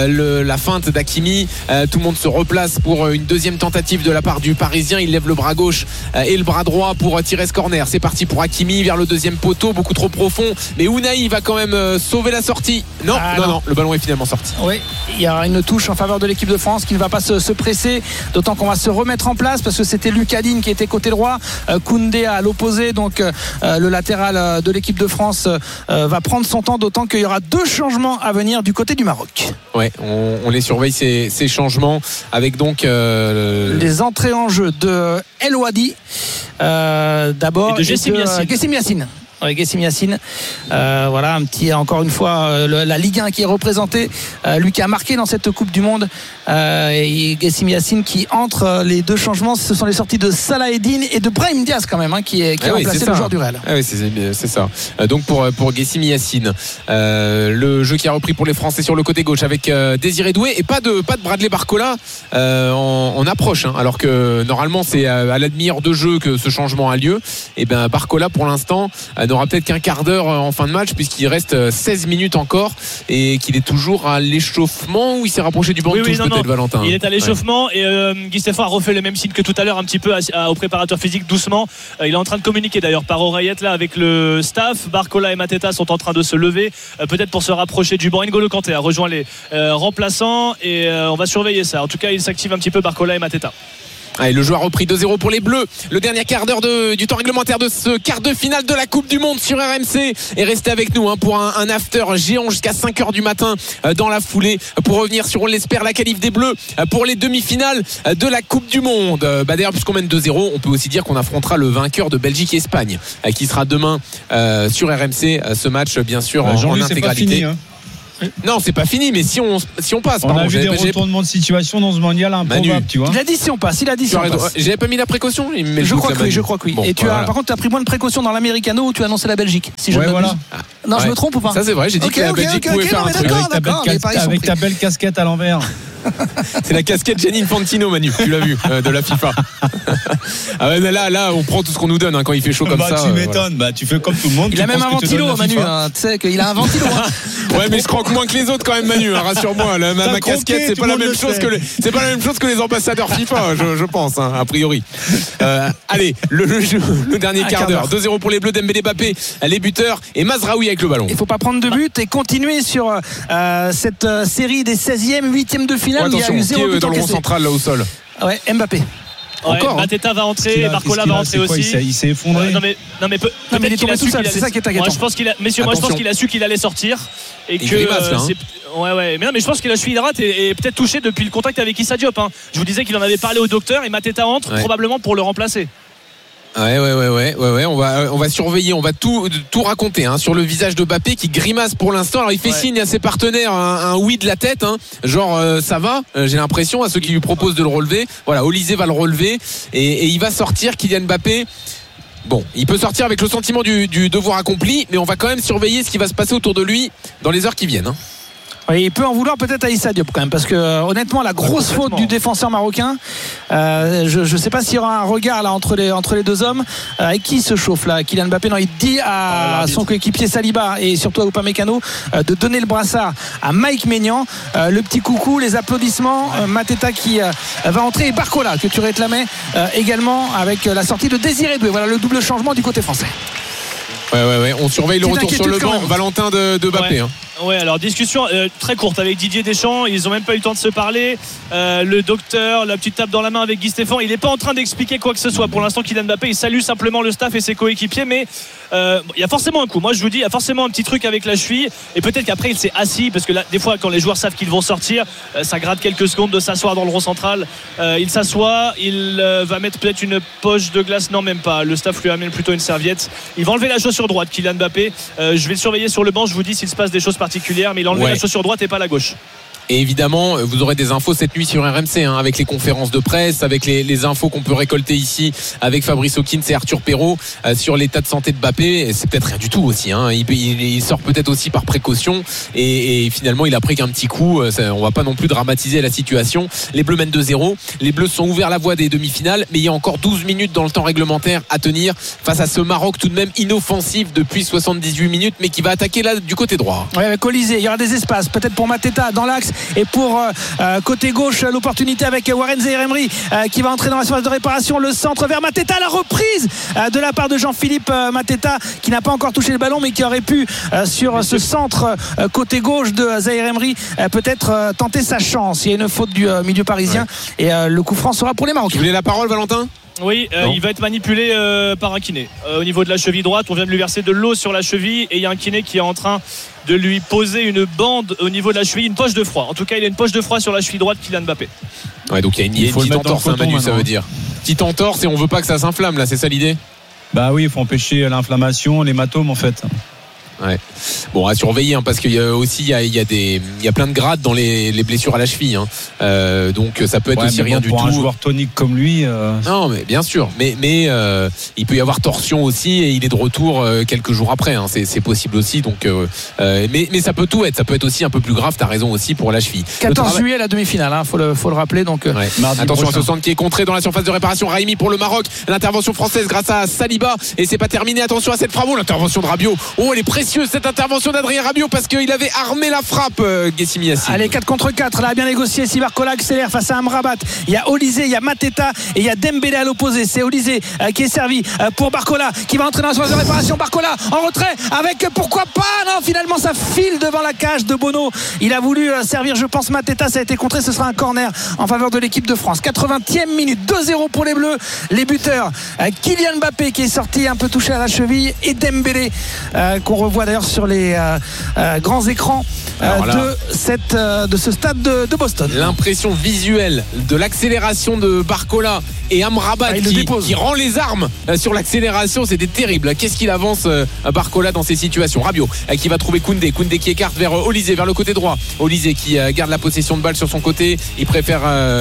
la feinte d'Hakimi, tout le monde se replace pour une deuxième tentative de la part du Parisien. Il lève le bras gauche et le bras droit pour tirer ce corner. C'est parti pour Hakimi vers le deuxième poteau, beaucoup trop profond, mais Ounaï va quand même sauver la sortie. Non, le ballon est finalement sorti. Oui, il y aura une touche en faveur de l'équipe de France qui ne va pas se presser, d'autant qu'on va se remettre en place parce que c'était Lucas Digne qui était côté droit, Koundé à l'opposé, donc le latéral de l'équipe de France va prendre son temps, d'autant qu'il y aura 2 changements à venir du côté du Maroc. Ouais, on les surveille ces changements avec donc les entrées en jeu de El Ouadi d'abord et de Gessim Yassine. Gessim Yassine, voilà un petit, encore une fois la Ligue 1 qui est représentée, lui qui a marqué dans cette Coupe du Monde, et Gessim Yassine qui entre. Les 2 changements, ce sont les sorties de Salah Eddine et de Brahim Diaz quand même qui a remplacé le joueur du Real. Oui, c'est ça. Donc pour Gessim Yassine, le jeu qui a repris pour les Français sur le côté gauche avec Désiré Doué et pas de Bradley Barcola en approche, alors que normalement c'est à la demi-heure de jeu que ce changement a lieu. Et bien Barcola pour l'instant n'aura peut-être qu'un quart d'heure en fin de match puisqu'il reste 16 minutes encore et qu'il est toujours à l'échauffement ou il s'est rapproché du banc de touche. peut-être Valentin. Il est à l'échauffement et Guy Stéphane a refait le même signe que tout à l'heure un petit peu au préparateur physique doucement. Il est en train de communiquer d'ailleurs par oreillette là avec le staff. Barcola et Mateta sont en train de se lever peut-être pour se rapprocher du banc. N'Golo Kanté a rejoint les remplaçants et on va surveiller ça. En tout cas il s'active un petit peu Barcola et Mateta. Allez, le joueur a repris 2-0 pour les Bleus. Le dernier quart d'heure du temps réglementaire de ce quart de finale de la Coupe du Monde sur RMC. Et restez avec nous pour un after géant jusqu'à 5h du matin dans la foulée pour revenir sur, on l'espère, la qualif des Bleus pour les demi-finales de la Coupe du Monde. D'ailleurs, puisqu'on mène 2-0, on peut aussi dire qu'on affrontera le vainqueur de Belgique et Espagne qui sera demain sur RMC. Ce match, bien sûr, en intégralité. C'est pas fini, hein. Non, c'est pas fini, mais si on passe. On a vu des retournements de situation dans ce mondial improbable, tu vois. Il a dit si on passe, J'avais pas mis la précaution. Je crois que oui. Bon, et par contre, tu as pris moins de précautions dans l'Americano où tu as annoncé la Belgique. Si je Non, je me trompe ou pas? Ça, c'est vrai, j'ai dit que la Belgique pouvait faire un truc. Avec ta belle casquette à l'envers. C'est la casquette Gianni Infantino, Manu, tu l'as vu, de la FIFA. Là, on prend tout ce qu'on nous donne quand il fait chaud comme ça. Tu m'étonnes, tu fais comme tout le monde. Il a même un ventilo, Manu. Tu sais qu'il a un ventilo. Ouais, mais je croque moins que les autres quand même, Manu. Rassure-moi, ma casquette, c'est pas la même chose que les ambassadeurs FIFA, je pense, a priori. Allez, le dernier quart d'heure. 2-0 pour les Bleus, Dembélé, Mbappé, les buteurs et Mazraoui avec le ballon. Il faut pas prendre de but et continuer sur cette série des 16e, 8e de finale. Attention, il y a eu 0 but dans le rond central là au sol. Ouais, Mbappé. Encore. Mateta va entrer, Barcola va entrer aussi. Il s'est effondré. Non mais il est tombé tout seul. C'est ça qui est inquiétant. Je pense qu'il a su qu'il allait sortir et que ouais. Mais non, mais je pense que la cheville droite est peut-être touchée depuis le contact avec Issa Diop. Je vous disais qu'il en avait parlé au docteur et Mateta entre probablement pour le remplacer. Ouais. On va surveiller, on va tout raconter sur le visage de Mbappé qui grimace pour l'instant. Alors il fait signe à ses partenaires un oui de la tête, genre ça va. J'ai l'impression à ceux qui lui proposent de le relever. Voilà, Olysée va le relever et il va sortir. Kylian Mbappé. Bon, il peut sortir avec le sentiment du devoir accompli, mais on va quand même surveiller ce qui va se passer autour de lui dans les heures qui viennent. Oui, il peut en vouloir peut-être à Issa Diop quand même, parce que honnêtement la grosse faute du défenseur marocain, je ne sais pas s'il y aura un regard là entre les deux hommes. Avec qui se chauffe là Kylian Mbappé? Non, il dit à son coéquipier Saliba et surtout à Upamecano de donner le brassard à Mike Maignan. Le petit coucou, les applaudissements. Mateta qui va entrer et Barcola que tu réclamais également avec la sortie de Désiré Doué. Voilà le double changement du côté français. Ouais. On surveille le retour sur le banc. Valentin de Mbappé. Ouais, alors discussion très courte avec Didier Deschamps. Ils n'ont même pas eu le temps de se parler. Le docteur, la petite tape dans la main avec Guy Stéphane. Il n'est pas en train d'expliquer quoi que ce soit. Pour l'instant, Kylian Mbappé, il salue simplement le staff et ses coéquipiers. Mais il y a forcément un coup. Moi, je vous dis, il y a forcément un petit truc avec la cheville. Et peut-être qu'après, il s'est assis. Parce que là, des fois, quand les joueurs savent qu'ils vont sortir, ça gratte quelques secondes de s'asseoir dans le rond central. Il s'assoit. Il va mettre peut-être une poche de glace. Non, même pas. Le staff lui amène plutôt une serviette. Il va enlever la chaussure droite, Kylian Mbappé. Je vais le surveiller sur le banc. Je vous dis s'il se passe des choses particulières, mais il a enlevé la chaussure droite et pas la gauche. Et évidemment, vous aurez des infos cette nuit sur RMC, avec les conférences de presse, avec les infos qu'on peut récolter ici avec Fabrice Hawkins et Arthur Perrault sur l'état de santé de Mbappé. C'est peut-être rien du tout aussi. Il sort peut-être aussi par précaution et finalement il a pris qu'un petit coup. On va pas non plus dramatiser la situation. Les Bleus mènent 2-0. Les Bleus sont ouverts la voie des demi-finales, mais il y a encore 12 minutes dans le temps réglementaire à tenir face à ce Maroc tout de même inoffensif depuis 78 minutes, mais qui va attaquer là du côté droit. Ouais, avec Olysée, il y aura des espaces peut-être pour Mateta dans l'axe. Et pour côté gauche, l'opportunité avec Warren Zaïre-Emery qui va entrer dans la surface de réparation. Le centre vers Mateta, la reprise de la part de Jean-Philippe Mateta qui n'a pas encore touché le ballon mais qui aurait pu sur ce centre côté gauche de Zaïre-Emery peut-être tenter sa chance. Il y a une faute du milieu parisien et le coup franc sera pour les Marocains. Tu voulais la parole, Valentin ? Oui, il va être manipulé par un kiné au niveau de la cheville droite. On vient de lui verser de l'eau sur la cheville et il y a un kiné qui est en train de lui poser une bande au niveau de la cheville, une poche de froid. En tout cas, il a une poche de froid sur la cheville droite, Kylian Mbappé. Ouais, donc il y a une petite entorse, Manu, ça veut dire. Petite entorse et on veut pas que ça s'inflamme là, c'est ça l'idée ? Bah oui, il faut empêcher l'inflammation, l'hématome en fait. Ouais. Bon, à surveiller parce qu'il y a aussi il y a plein de grades dans les blessures à la cheville. Donc ça peut être aussi rien du tout. Pour un joueur tonique comme lui. Non, mais bien sûr. Mais il peut y avoir torsion aussi et il est de retour quelques jours après. C'est possible aussi. Donc, mais ça peut tout être. Ça peut être aussi un peu plus grave. T'as raison aussi pour la cheville. 14 juillet la demi-finale. Faut le rappeler. Donc attention à ce centre qui est contré dans la surface de réparation. Raimi pour le Maroc. L'intervention française grâce à Saliba et c'est pas terminé. Attention à cette frappe. L'intervention de Rabiot. Oh, elle est précise précieuse cette intervention d'Adrien Rabiot parce qu'il avait armé la frappe, Guessimi Yacine. Allez, 4 contre 4, là a bien négocié. Si Barcola accélère face à Amrabat, il y a Olysée, il y a Mateta et il y a Dembélé à l'opposé. C'est Olysée qui est servi pour Barcola qui va entrer dans la phase de réparation. Barcola en retrait avec pourquoi pas. Non, finalement ça file devant la cage de Bono. Il a voulu servir, je pense, Mateta. Ça a été contré. Ce sera un corner en faveur de l'équipe de France. 80e minute, 2-0 pour les Bleus. Les buteurs, Kylian Mbappé qui est sorti un peu touché à la cheville et Dembélé qu'on revoit d'ailleurs sur les grands écrans de ce stade de Boston. L'impression visuelle de l'accélération de Barcola et Amrabat qui rend les armes sur l'accélération, c'était terrible. Qu'est-ce qu'il avance Barcola dans ces situations? Rabiot qui va trouver Koundé qui écarte vers Olysée, vers le côté droit. Olysée qui garde la possession de balle sur son côté. Il préfère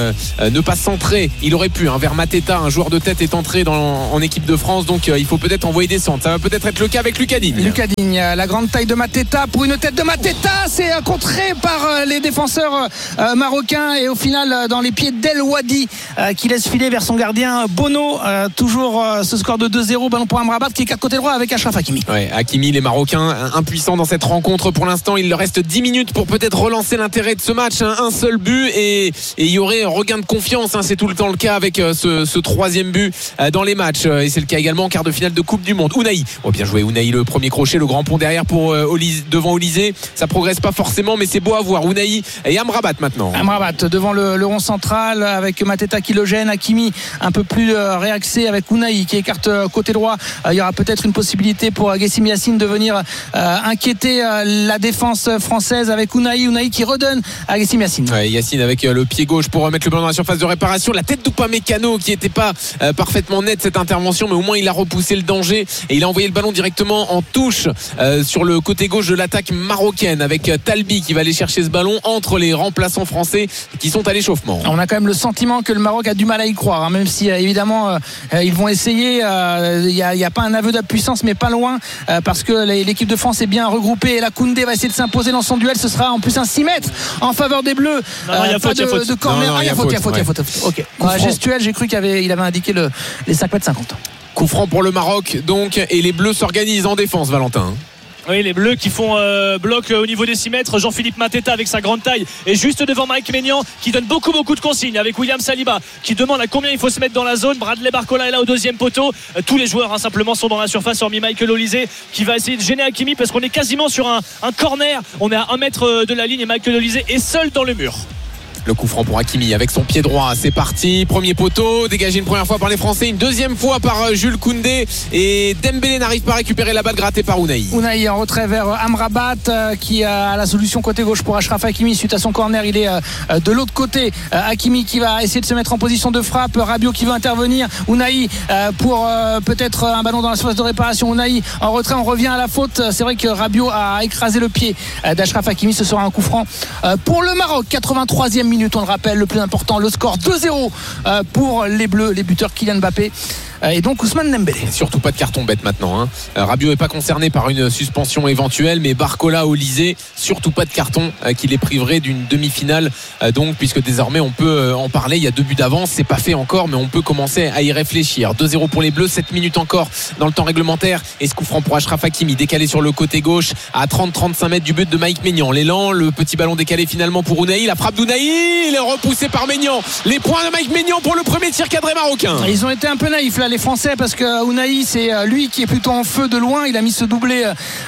ne pas centrer. Il aurait pu vers Mateta, un joueur de tête est entré en équipe de France, donc il faut peut-être envoyer des centres. Ça va peut-être être le cas avec Lucas Digne. Lucas Digne, la grande taille de Mateta pour une tête de Mateta, c'est contré par les défenseurs marocains et au final dans les pieds d'El Wadi qui laisse filer vers son gardien Bono. Toujours ce score de 2-0, ballon pour Amrabat qui est 4 côté droit avec Achraf Hakimi. Ouais, Hakimi, les Marocains impuissants dans cette rencontre pour l'instant. Il leur reste 10 minutes pour peut-être relancer l'intérêt de ce match. Un seul but et il y aurait un regain de confiance. C'est tout le temps le cas avec ce troisième but dans les matchs et c'est le cas également en quart de finale de Coupe du Monde. Unai, bien joué Unai, le premier crochet, le grand pont derrière pour devant Olysée. Ça progresse pas forcément mais c'est beau à voir. Unai et Amrabat maintenant. Amrabat devant le rond central avec Mateta qui le gêne. Hakimi un peu plus réaxé avec Unai qui écarte côté droit. Il y aura peut-être une possibilité pour Guessimi Yacine de venir inquiéter la défense française avec Unai qui redonne à Guessimi Yacine. Yacine avec le pied gauche pour mettre le ballon dans la surface de réparation. La tête d'Upamecano qui n'était pas parfaitement nette cette intervention mais au moins il a repoussé le danger et il a envoyé le ballon directement en touche sur le côté gauche de l'attaque marocaine avec Talbi qui va aller chercher ce ballon entre les remplaçants français qui sont à l'échauffement. On a quand même le sentiment que le Maroc a du mal à y croire même si évidemment ils vont essayer. Il n'y a pas un aveu d'impuissance mais pas loin parce que l'équipe de France est bien regroupée et la Koundé va essayer de s'imposer dans son duel. Ce sera en plus un 6 mètres en faveur des Bleus. Il y a faute, de corner. Il y a faute. Ok. Gestuel, j'ai cru qu'il avait indiqué les 5 mètres 50. Coup franc pour le Maroc donc et les Bleus s'organisent en défense, Valentin. Oui, les Bleus qui font bloc au niveau des 6 mètres. Jean-Philippe Mateta avec sa grande taille et juste devant Mike Maignan qui donne beaucoup de consignes avec William Saliba qui demande à combien il faut se mettre dans la zone. Bradley Barcola est là au deuxième poteau. Tous les joueurs simplement sont dans la surface hormis Michael Olysée qui va essayer de gêner Hakimi parce qu'on est quasiment sur un corner. On est à 1 mètre de la ligne et Michael Olysée est seul dans le mur. Le coup franc pour Hakimi avec son pied droit, c'est parti, premier poteau, dégagé une première fois par les Français, une deuxième fois par Jules Koundé et Dembélé n'arrive pas à récupérer la balle grattée par Unai. Unai en retrait vers Amrabat qui a la solution côté gauche pour Achraf Hakimi suite à son corner, il est de l'autre côté. Hakimi qui va essayer de se mettre en position de frappe, Rabiot qui veut intervenir, Unai pour peut-être un ballon dans la surface de réparation. Unai en retrait, on revient à la faute. C'est vrai que Rabiot a écrasé le pied d'Achraf Hakimi. Ce sera un coup franc pour le Maroc. 83e minute, on le rappelle, le plus important, le score 2-0 pour les Bleus, les buteurs Kylian Mbappé et donc Ousmane Dembélé. Surtout pas de carton bête maintenant. Rabiot n'est pas concerné par une suspension éventuelle, mais Barcola, Olysée, surtout pas de carton qui les priverait d'une demi-finale. Donc, puisque désormais on peut en parler, il y a 2 buts d'avance, c'est pas fait encore, mais on peut commencer à y réfléchir. 2-0 pour les Bleus, 7 minutes encore dans le temps réglementaire. Et ce coup franc pour Achraf Hakimi, décalé sur le côté gauche à 30-35 mètres du but de Mike Maignan. L'élan, le petit ballon décalé finalement pour Unai, la frappe d'Unai, il est repoussé par Maignan. Les points de Mike Maignan pour le premier tir cadré marocain. Ils ont été un peu naïfs là les Français parce que Unai c'est lui qui est plutôt en feu de loin. Il a mis ce doublé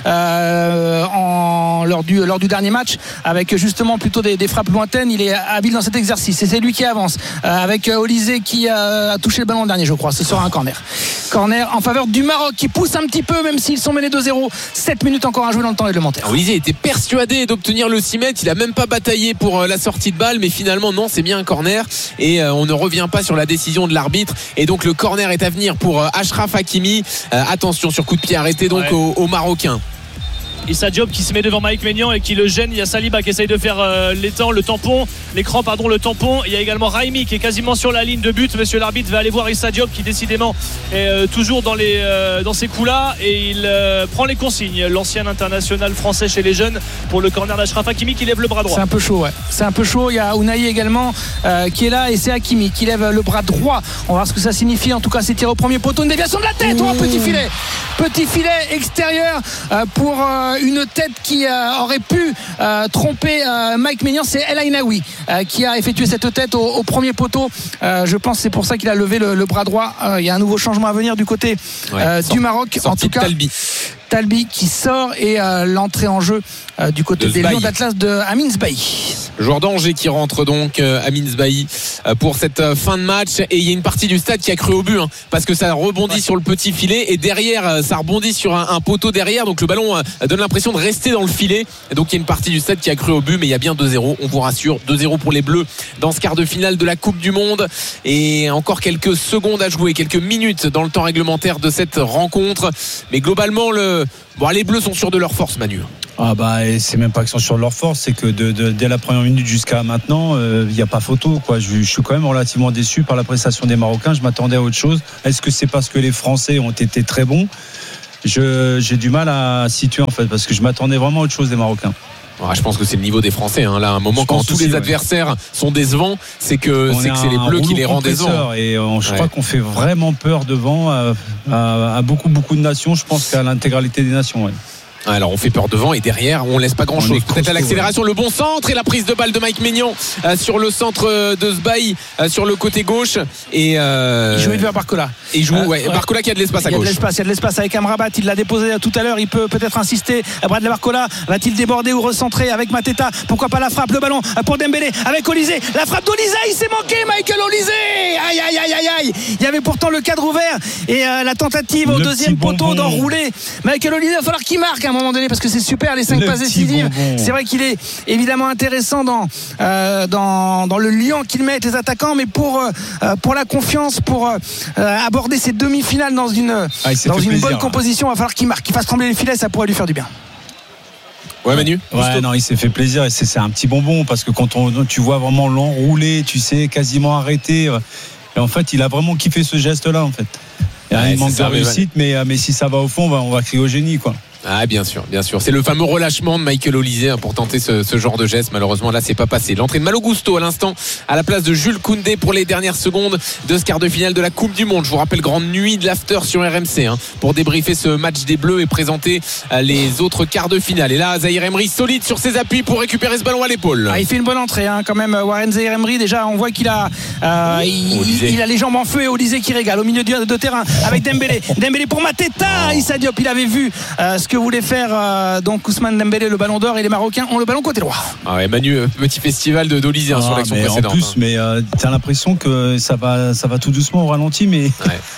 lors du dernier match avec justement plutôt des frappes lointaines. Il est habile dans cet exercice et c'est lui qui avance avec Olysée qui a touché le ballon dernier, je crois. Ce sera un corner en faveur du Maroc qui pousse un petit peu même s'ils sont menés 2-0. 7 minutes encore à jouer dans le temps réglementaire. Olysée était persuadé d'obtenir le 6 mètres. Il a même pas bataillé pour la sortie de balle, mais finalement non, c'est bien un corner et on ne revient pas sur la décision de l'arbitre et donc le corner est à venir pour Achraf Hakimi. Attention sur coup de pied arrêté donc aux Marocains. Issa Diop qui se met devant Mike Maignan et qui le gêne. Il y a Saliba qui essaye de faire le tampon. Il y a également Raimi qui est quasiment sur la ligne de but. Monsieur l'arbitre va aller voir Issa Diop qui décidément est toujours dans ces coups-là et il prend les consignes. L'ancien international français chez les jeunes pour le corner d'Achraf Hakimi qui lève le bras droit. C'est un peu chaud, ouais. C'est un peu chaud. Il y a Ounahi également qui est là et c'est Hakimi qui lève le bras droit. On va voir ce que ça signifie. En tout cas, c'est tiré au premier poteau. Une déviation de la tête. Petit filet extérieur pour une tête qui aurait pu tromper Mike Maignan. C'est El Ainaoui qui a effectué cette tête au premier poteau. Je pense que c'est pour ça qu'il a levé le bras droit. Il y a un nouveau changement à venir du côté du Maroc. En tout cas, Talbi qui sort et l'entrée en jeu du côté des Lions d'Atlas de Amin Sbahi. Joueur d'Angers qui rentre donc, Amin Sbahi, pour cette fin de match. Et il y a une partie du stade qui a cru au but, parce que ça rebondit sur le petit filet et derrière ça rebondit sur un poteau derrière, donc le ballon donne l'impression de rester dans le filet. Et donc il y a une partie du stade qui a cru au but, mais il y a bien 2-0, on vous rassure, 2-0 pour les Bleus dans ce quart de finale de la Coupe du Monde. Et encore quelques secondes à jouer, quelques minutes dans le temps réglementaire de cette rencontre. Mais globalement, les Bleus sont sûrs de leur force, Manu. Et c'est même pas qu'ils sont sur leur force, c'est que dès la première minute jusqu'à maintenant, il n'y a pas photo, quoi. Je suis quand même relativement déçu par la prestation des Marocains. Je m'attendais à autre chose. Est-ce que c'est parce que les Français ont été très bons? J'ai du mal à situer, en fait, parce que je m'attendais vraiment à autre chose des Marocains. Je pense que c'est le niveau des Français. Là, à un moment, quand tous les adversaires sont décevants, c'est que c'est les Bleus qui les rendent décevants. Et je crois qu'on fait vraiment peur devant à beaucoup de nations. Je pense qu'à l'intégralité des nations. Ouais. Alors on fait peur devant et derrière on laisse pas grand chose. Peut-être à l'accélération, le bon centre et la prise de balle de Mike Maignan sur le centre de Sbahi sur le côté gauche et il joue vers Barcola. Barcola qui a de l'espace à gauche. Il y a de l'espace avec Amrabat, il l'a déposé tout à l'heure, il peut peut-être insister. Bradley Barcola va-t-il déborder ou recentrer avec Mateta? Pourquoi pas la frappe, le ballon pour Dembélé avec Olysée, la frappe d'Olysée, il s'est manqué, Michael Olysée. Aïe. Il y avait pourtant le cadre ouvert et la tentative au deuxième poteau d'enrouler Michael Olysée. Il va falloir qu'il marque à un moment donné parce que c'est super les 5 passes décisives. C'est vrai qu'il est évidemment intéressant dans le lion qu'il met avec les attaquants, mais pour la confiance, pour aborder ces demi-finales dans une bonne composition, il va falloir qu'il marque, qu'il fasse trembler les filets, ça pourrait lui faire du bien. Ouais, Manu. Il s'est fait plaisir et c'est un petit bonbon parce que quand tu vois vraiment l'enrouler, tu sais, quasiment arrêté, et en fait il a vraiment kiffé ce geste là en fait. Il manque de réussite, mais si ça va au fond, on va crier au génie, quoi. Bien sûr. C'est le fameux relâchement de Michael Olysée pour tenter ce genre de geste. Malheureusement, là, c'est pas passé. L'entrée de Malo Gusto à l'instant à la place de Jules Koundé pour les dernières secondes de ce quart de finale de la Coupe du Monde. Je vous rappelle, grande nuit de l'after sur RMC pour débriefer ce match des Bleus et présenter les autres quarts de finale. Et là, Zahir Emery solide sur ses appuis pour récupérer ce ballon à l'épaule. Il fait une bonne entrée quand même. Warren Zahir Emery, déjà, on voit qu'il a il a les jambes en feu et Olysée qui régale au milieu de terrain avec Dembélé. Dembélé pour Mateta. Issa Diop, il avait vu ce que voulait faire donc Ousmane Dembélé, le ballon d'or, et les Marocains ont le ballon côté droit. Manu, petit festival d'Olysée sur l'action précédente. En plus, t'as l'impression que ça va tout doucement au ralenti, mais.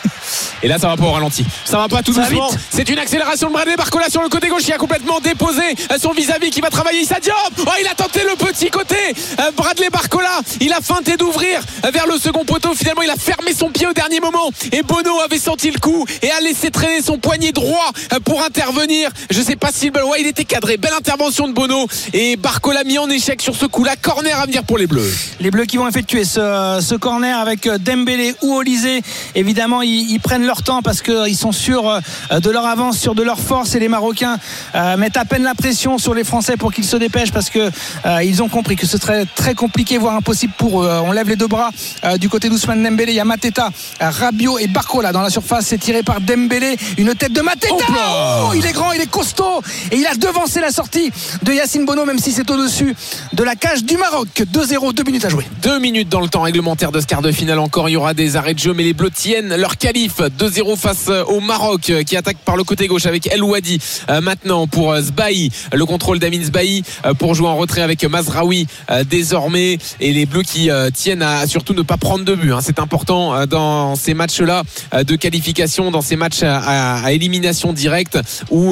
Et là, ça va pas au ralenti. Ça va pas tout doucement. C'est une accélération de Bradley Barcola sur le côté gauche qui a complètement déposé son vis-à-vis qui va travailler Issa Diop. Il a tenté le petit côté. Bradley Barcola, il a feinté d'ouvrir vers le second poteau. Finalement, il a fermé son pied au dernier moment. Et Bono avait senti le coup et a laissé traîner son poignet droit pour intervenir. Je sais pas si le ballon, il était cadré. Belle intervention de Bono et Barcola mis en échec sur ce coup-là. Corner à venir pour les Bleus. Les Bleus qui vont effectuer ce corner avec Dembélé ou Olysée. Évidemment, ils prennent leur temps parce qu'ils sont sûrs de leur avance, sûrs de leur force, et les Marocains mettent à peine la pression sur les Français pour qu'ils se dépêchent parce que ils ont compris que ce serait très compliqué, voire impossible pour eux. On lève les deux bras du côté d'Ousmane Dembélé. Il y a Mateta, Rabiot et Barcola dans la surface. C'est tiré par Dembélé, une tête de Mateta. Il est grand, il est costaud et il a devancé la sortie de Yacine Bono, même si c'est au-dessus de la cage du Maroc. 2-0, 2 minutes à jouer. 2 minutes dans le temps réglementaire de ce quart de finale encore. Il y aura des arrêts de jeu, mais les Bleus tiennent leur qualif. 2-0 face au Maroc qui attaque par le côté gauche avec El Ouadi maintenant pour Sbahi, le contrôle d'Amin Sbahi pour jouer en retrait avec Mazraoui désormais, et les Bleus qui tiennent à surtout ne pas prendre de but. C'est important dans ces matchs-là de qualification, dans ces matchs à élimination directe où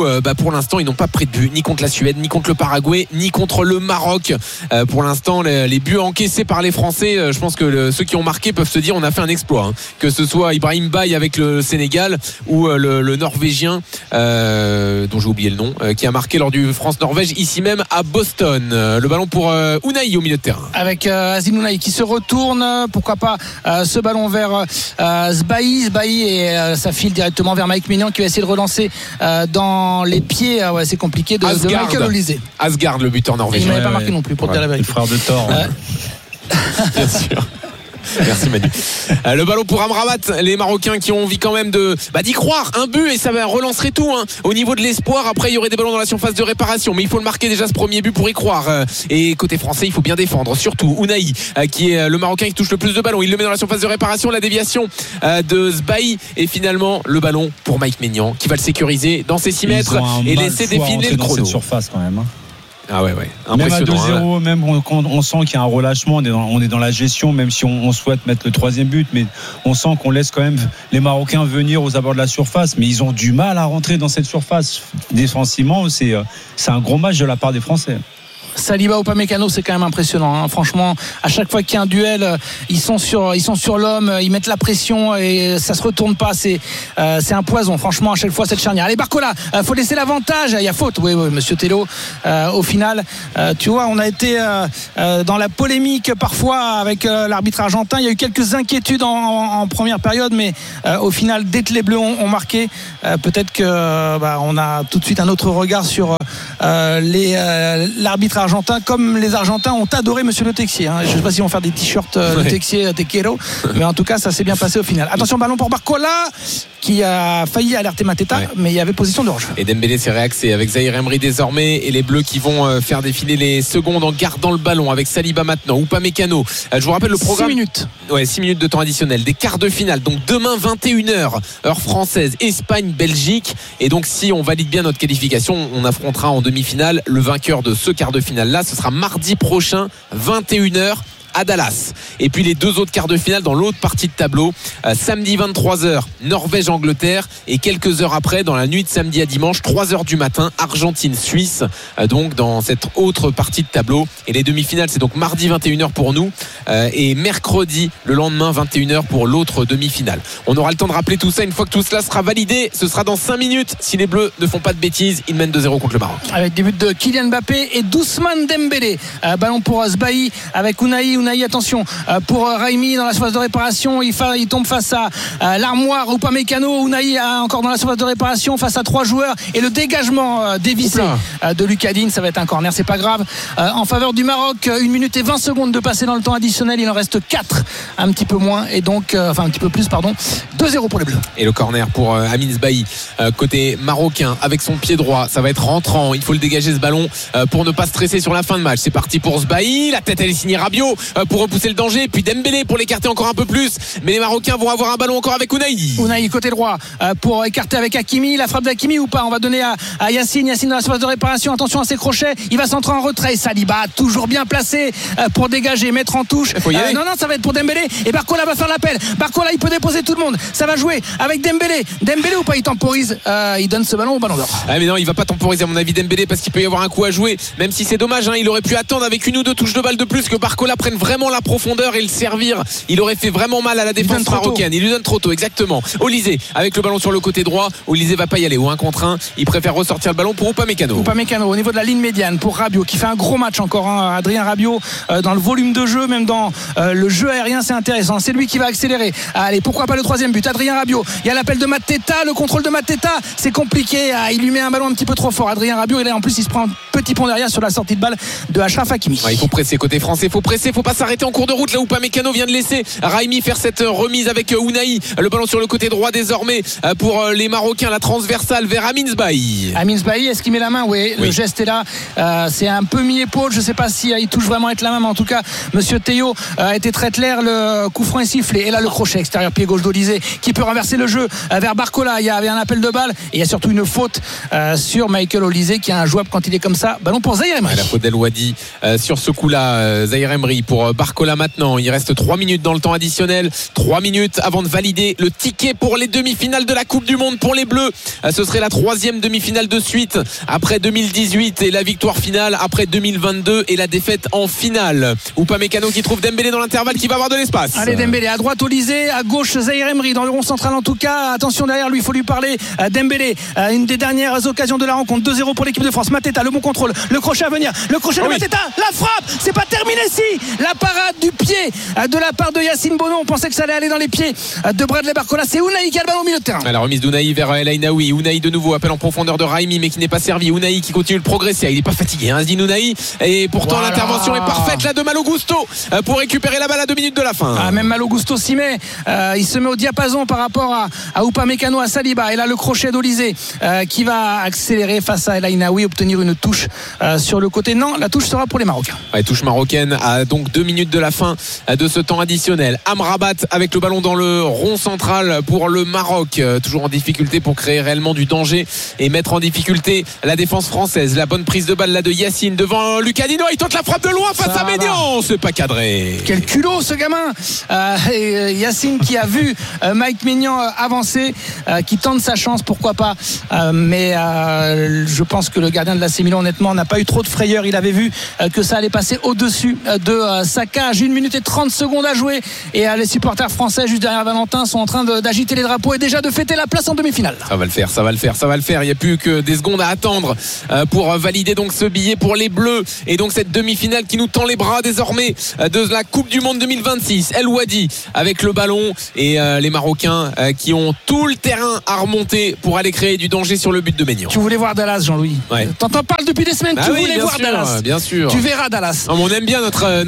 pour l'instant ils n'ont pas pris de but ni contre la Suède, ni contre le Paraguay, ni contre le Maroc. Pour l'instant les buts encaissés par les Français, je pense que ceux qui ont marqué peuvent se dire on a fait un exploit, hein. Que ce soit Ibrahim Baye avec le Sénégal ou le Norvégien dont j'ai oublié le nom, qui a marqué lors du France-Norvège ici même à Boston. Le ballon pour Unai au milieu de terrain avec Azim Unai qui se retourne, pourquoi pas ce ballon vers Sbahi et ça file directement vers Mike Maignan qui va essayer de relancer dans les pieds, c'est compliqué de Michael Olise. Asgard, le buteur norvégien. Il n'avait pas marqué non plus pour dire la vérité. Le frère de Thor. Bien sûr. Merci Manu. Le ballon pour Amrabat, les Marocains qui ont envie quand même d'y croire, un but et ça relancerait tout, hein. Au niveau de l'espoir, après il y aurait des ballons dans la surface de réparation, mais il faut le marquer déjà ce premier but pour y croire. Et côté français, il faut bien défendre, surtout Unai qui est le Marocain qui touche le plus de ballons, il le met dans la surface de réparation, la déviation de Sbahi et finalement le ballon pour Mike Maignan qui va le sécuriser dans ses 6 mètres et laisser défiler le chrono. Dans cette surface quand même, hein. Ah ouais. Même à 2-0, hein. même quand on sent qu'il y a un relâchement, on est dans la gestion, même si on souhaite mettre le 3e but, mais on sent qu'on laisse quand même les Marocains venir aux abords de la surface, mais ils ont du mal à rentrer dans cette surface. Défensivement, c'est un gros match de la part des Français. Saliba Upamecano, c'est quand même impressionnant, hein. Franchement, à chaque fois qu'il y a un duel, ils sont sur l'homme, ils mettent la pression et ça se retourne pas. C'est un poison, franchement, à chaque fois cette charnière. Allez, Barcola, faut laisser l'avantage. Il y a faute, oui, monsieur Tello. Au final, tu vois, on a été dans la polémique parfois avec l'arbitre argentin. Il y a eu quelques inquiétudes en première période, mais au final, dès que les Bleus ont marqué, peut-être que on a tout de suite un autre regard sur l'arbitre argentin, comme les Argentins ont adoré monsieur Le Texier, hein. Je ne sais pas s'ils vont faire des t-shirts Le Texier Tequero, mais en tout cas ça s'est bien passé au final. Attention, ballon pour Barcola qui a failli alerter Mateta, mais il y avait position de hors-jeu. Et Dembélé s'est réaxé avec Zahir Emery désormais et les Bleus qui vont faire défiler les secondes en gardant le ballon avec Saliba maintenant, Upamecano. Je vous rappelle le programme. 6 minutes. Ouais, 6 minutes de temps additionnel, des quarts de finale. Donc demain 21h heure française, Espagne, Belgique. Et donc si on valide bien notre qualification, on affrontera en demi-finale le vainqueur de ce quart de finale là. Ce sera mardi prochain 21h à Dallas. Et puis les 2 autres quarts de finale dans l'autre partie de tableau, samedi 23h Norvège-Angleterre et quelques heures après dans la nuit de samedi à dimanche 3h du matin Argentine-Suisse, donc dans cette autre partie de tableau. Et les demi-finales c'est donc mardi 21h pour nous et mercredi le lendemain 21h pour l'autre demi-finale. On aura le temps de rappeler tout ça une fois que tout cela sera validé. Ce sera dans 5 minutes si les Bleus ne font pas de bêtises. Ils mènent 2-0 contre le Maroc avec des buts de Kylian Mbappé et d'Ousmane Dembélé. Ballon pour Sbahi avec Unai, attention pour Raimi dans la surface de réparation, il tombe face à l'armoire Upamecano. Unai encore dans la surface de réparation face à 3 joueurs et le dégagement dévissé de Lucas Digne, ça va être un corner, c'est pas grave, en faveur du Maroc. 1 minute et 20 secondes de passer dans le temps additionnel, il en reste 4, un petit peu moins et donc un petit peu plus, pardon. 2-0 pour les Bleus. Et le corner pour Amin Sbahi côté marocain avec son pied droit, ça va être rentrant, il faut le dégager ce ballon pour ne pas stresser sur la fin de match. C'est parti pour Sbahi, la tête elle est signée Rabiot pour repousser le danger, puis Dembélé pour l'écarter encore un peu plus, mais les Marocains vont avoir un ballon encore avec Unai côté droit pour écarter avec Hakimi, la frappe d'Hakimi ou pas, on va donner à Yacine dans la surface de réparation, attention à ses crochets, il va s'entrer en retrait. Saliba toujours bien placé pour dégager, mettre en touche, non ça va être pour Dembélé et Barcola va faire l'appel. Barcola il peut déposer tout le monde, ça va jouer avec Dembélé ou pas, il temporise, il donne ce ballon au ballon d'or. Mais non, il va pas temporiser à mon avis Dembélé parce qu'il peut y avoir un coup à jouer, même si c'est dommage, hein, il aurait pu attendre avec 1 ou 2 touches de balle de plus que Barcola prenne vraiment la profondeur et le servir. Il aurait fait vraiment mal à la défense marocaine. Il lui donne trop tôt, exactement. Olise avec le ballon sur le côté droit. Olise va pas y aller au 1 contre 1. Il préfère ressortir le ballon pour Upamecano au niveau de la ligne médiane pour Rabiot qui fait un gros match encore, hein. Adrien Rabiot dans le volume de jeu, même dans le jeu aérien, c'est intéressant. C'est lui qui va accélérer. Allez, pourquoi pas le 3e but. Adrien Rabiot. Il y a l'appel de Mateta, le contrôle de Mateta, c'est compliqué. Il lui met un ballon un petit peu trop fort. Adrien Rabiot, et là en plus il se prend un petit pont derrière sur la sortie de balle de Achraf Hakimi. Il faut presser côté français, faut pas s'arrêter en cours de route là où Upamecano vient de laisser Raimi faire cette remise avec Unai. Le ballon sur le côté droit désormais pour les Marocains, la transversale vers Amin Sbahi. Est-ce qu'il met la main? Oui, le geste est là. C'est un peu mi-épaule, je sais pas si il touche vraiment avec la main, mais en tout cas monsieur Théo a été très clair. Le coup franc est sifflé et là le crochet extérieur pied gauche d'Olise qui peut renverser le jeu vers Barcola. Il y avait un appel de balle et il y a surtout une faute sur Michael Olise qui est injouable quand il est comme ça. ça, ballon pour Zahir Emery. La faute d'El Wadi sur ce coup-là. Zahir Emery pour Barcola maintenant. Il reste 3 minutes dans le temps additionnel. 3 minutes avant de valider le ticket pour les demi-finales de la Coupe du Monde pour les Bleus. Ce serait la 3e demi-finale de suite après 2018 et la victoire finale après 2022 et la défaite en finale. Upamecano qui trouve Dembélé dans l'intervalle, qui va avoir de l'espace. Allez, Dembélé à droite, Olysée, à gauche Zahir Emery dans le rond central en tout cas. Attention derrière lui, il faut lui parler. Dembélé, une des dernières occasions de la rencontre. 2-0 pour l'équipe de France. Mateta, le bon contrôle, le crochet à venir, le crochet de Mateta, la frappe, c'est pas terminé si la parade du pied de la part de Yacine Bono. On pensait que ça allait aller dans les pieds de Bradley Barcola. C'est Ounahi qui a le ballon au milieu de terrain. La remise d'Ounahi vers El Ainaoui. Ounahi de nouveau, appel en profondeur de Raimi mais qui n'est pas servi. Ounahi qui continue de progresser. Il n'est pas fatigué, hein, Zdine Ounahi. Et pourtant l'intervention est parfaite là de Malo Gusto pour récupérer la balle à 2 minutes de la fin. Même Malo Gusto s'y met. Il se met au diapason par rapport à Upamecano, à Saliba. Et là le crochet d'Olysée qui va accélérer face à El Ainaoui, obtenir une touche sur le côté. Non, la touche sera pour les Marocains. Touche marocaine à donc 2 minutes de la fin de ce temps additionnel. Amrabat avec le ballon dans le rond central pour le Maroc, toujours en difficulté pour créer réellement du danger et mettre en difficulté la défense française. La bonne prise de balle là de Yacine devant Lucadino, il tente la frappe de loin face à Médian, c'est pas cadré. Quel culot ce gamin. Yacine qui a vu Mike Maignan avancer, qui tente sa chance, pourquoi pas, mais je pense que le gardien de l'AC Milan honnêtement n'a pas eu trop de frayeur. Il avait vu que ça allait passer au-dessus de sa cage. 1 minute et 30 secondes à jouer et les supporters français juste derrière Valentin sont en train d'agiter les drapeaux et déjà de fêter la place en demi-finale. Ça va le faire. Il n'y a plus que des secondes à attendre pour valider donc ce billet pour les Bleus et donc cette demi-finale qui nous tend les bras désormais de la Coupe du Monde 2026. El Wadi avec le ballon et les Marocains qui ont tout le terrain à remonter pour aller créer du danger sur le but de Maignan. Tu voulais voir Dallas, Jean-Louis? T'en parles depuis des semaines. Tu voulais voir Dallas. Bien sûr. Tu verras Dallas. Non, on aime bien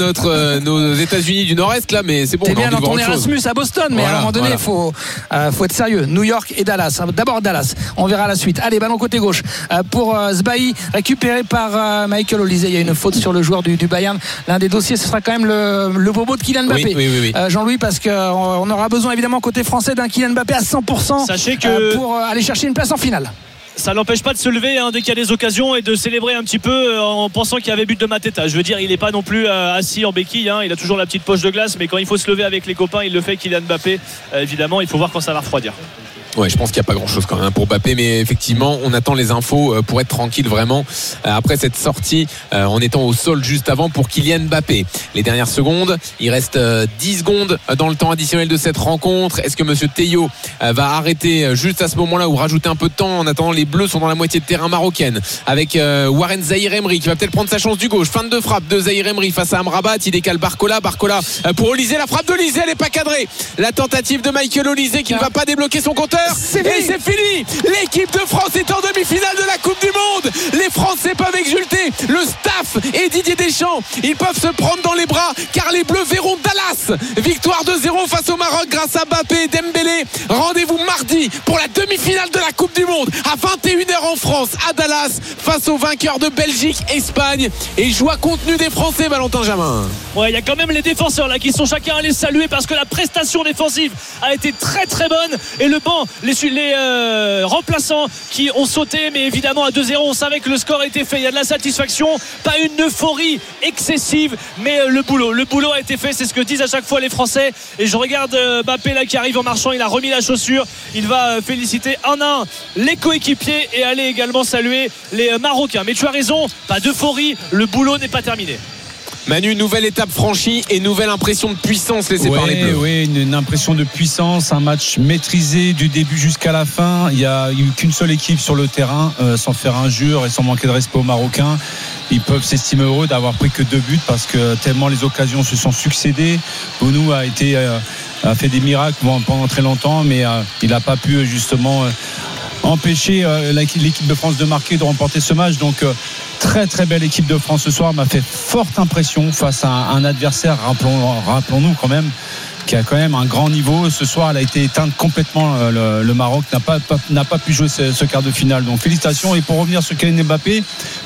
nos États-Unis du Nord-Est là, mais c'est bon. T'es bien dans ton Erasmus à Boston, mais à un moment donné, faut être sérieux. New York et Dallas. D'abord Dallas. On verra la suite. Allez, ballon côté gauche pour Sbahi, récupéré par Michael Olysée. Il y a une faute sur le joueur du Bayern. L'un des dossiers, ce sera quand même le bobo de Kylian Mbappé. Oui. Jean-Louis, parce qu'on aura besoin évidemment côté français d'un Kylian Mbappé à 100%. Sachez que pour aller chercher une place en finale. Ça n'empêche pas de se lever dès qu'il y a des occasions et de célébrer un petit peu en pensant qu'il y avait but de Mateta. Je veux dire, il n'est pas non plus assis en béquille, il a toujours la petite poche de glace, mais quand il faut se lever avec les copains, il le fait. Kylian Mbappé, évidemment, il faut voir quand ça va refroidir. Ouais, je pense qu'il n'y a pas grand chose quand même pour Mbappé, mais effectivement on attend les infos pour être tranquille vraiment après cette sortie en étant au sol juste avant pour Kylian Mbappé. Les dernières secondes, il reste 10 secondes dans le temps additionnel de cette rencontre. Est-ce que monsieur Teyo va arrêter juste à ce moment-là ou rajouter un peu de temps? En attendant, les Bleus sont dans la moitié de terrain marocaine avec Warren Zahir Emery qui va peut-être prendre sa chance du gauche. Fin de frappe de Zahir Emery face à Amrabat, il décale Barcola pour Olysée, la frappe d'Olysée, elle n'est pas cadrée. La tentative de Michael Olysée qui ne va pas débloquer son compteur. C'est fini. L'équipe de France est en demi-finale de la Coupe du Monde. Les Français peuvent exulter. Le staff et Didier Deschamps, ils peuvent se prendre dans les bras car les Bleus verront Dallas. Victoire 2-0 face au Maroc grâce à Mbappé et Dembélé. Rendez-vous mardi pour la demi-finale de la Coupe du Monde à 21h en France à Dallas face aux vainqueurs de Belgique, Espagne. Et joie contenue des Français, Valentin Jamin. Ouais, il y a quand même les défenseurs là qui sont chacun à les saluer parce que la prestation défensive a été très très bonne et le banc, les remplaçants qui ont sauté, mais évidemment à 2-0 on savait que le score était fait. Il y a de la satisfaction, pas une euphorie excessive, mais le boulot a été fait, c'est ce que disent à chaque fois les Français. Et je regarde Mbappé là qui arrive en marchant, il a remis la chaussure, il va féliciter un à un les coéquipiers et aller également saluer les Marocains. Mais tu as raison, pas d'euphorie, le boulot n'est pas terminé. Manu, nouvelle étape franchie et nouvelle impression de puissance laissée par les Bleus. Oui, une impression de puissance, un match maîtrisé du début jusqu'à la fin. Il n'y a eu qu'une seule équipe sur le terrain, sans faire injure et sans manquer de respect aux Marocains. Ils peuvent s'estimer heureux d'avoir pris que 2 buts parce que tellement les occasions se sont succédées. Bounou a fait des miracles pendant très longtemps, mais il n'a pas pu justement empêcher l'équipe de France de marquer, de remporter ce match. Donc très très belle équipe de France ce soir, m'a fait forte impression face à un adversaire, rappelons-nous quand même, qui a quand même un grand niveau. Ce soir elle a été éteinte complètement. Le Maroc n'a pas pu jouer ce quart de finale, donc félicitations. Et pour revenir sur Kylian Mbappé,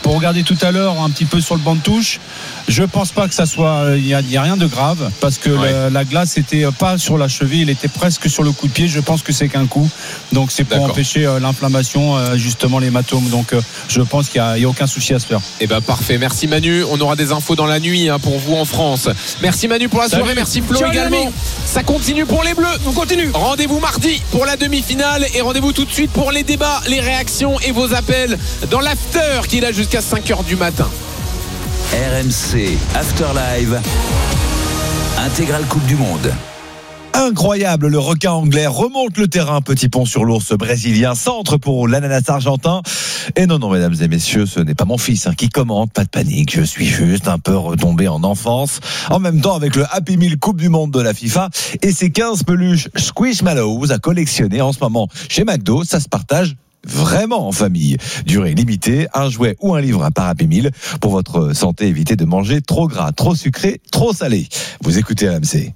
pour regarder tout à l'heure un petit peu sur le banc de touche, je pense pas que ça soit, il y a rien de grave parce que la glace était pas sur la cheville, il était presque sur le coup de pied. Je pense que c'est qu'un coup, donc c'est pour empêcher l'inflammation, justement l'hématome. Donc je pense qu'il y a aucun souci à se faire. Et ben parfait, merci Manu. On aura des infos dans la nuit pour vous en France. Merci Manu pour la soirée, merci Flo également. Ça continue pour les Bleus. On continue. Rendez-vous mardi pour la demi-finale et rendez-vous tout de suite pour les débats, les réactions et vos appels dans l'after qui est là jusqu'à 5h du matin. RMC After Live, intégrale Coupe du Monde. Incroyable, le requin anglais remonte le terrain, petit pont sur l'ours brésilien, centre pour l'ananas argentin. Et non, mesdames et messieurs, ce n'est pas mon fils qui commente, pas de panique, je suis juste un peu retombé en enfance. En même temps, avec le Happy Meal Coupe du Monde de la FIFA et ses 15 peluches Squishmallows à collectionner en ce moment chez McDo, ça se partage vraiment en famille. Durée limitée, un jouet ou un livre par Happy Meal. Pour votre santé, évitez de manger trop gras, trop sucré, trop salé. Vous écoutez RMC.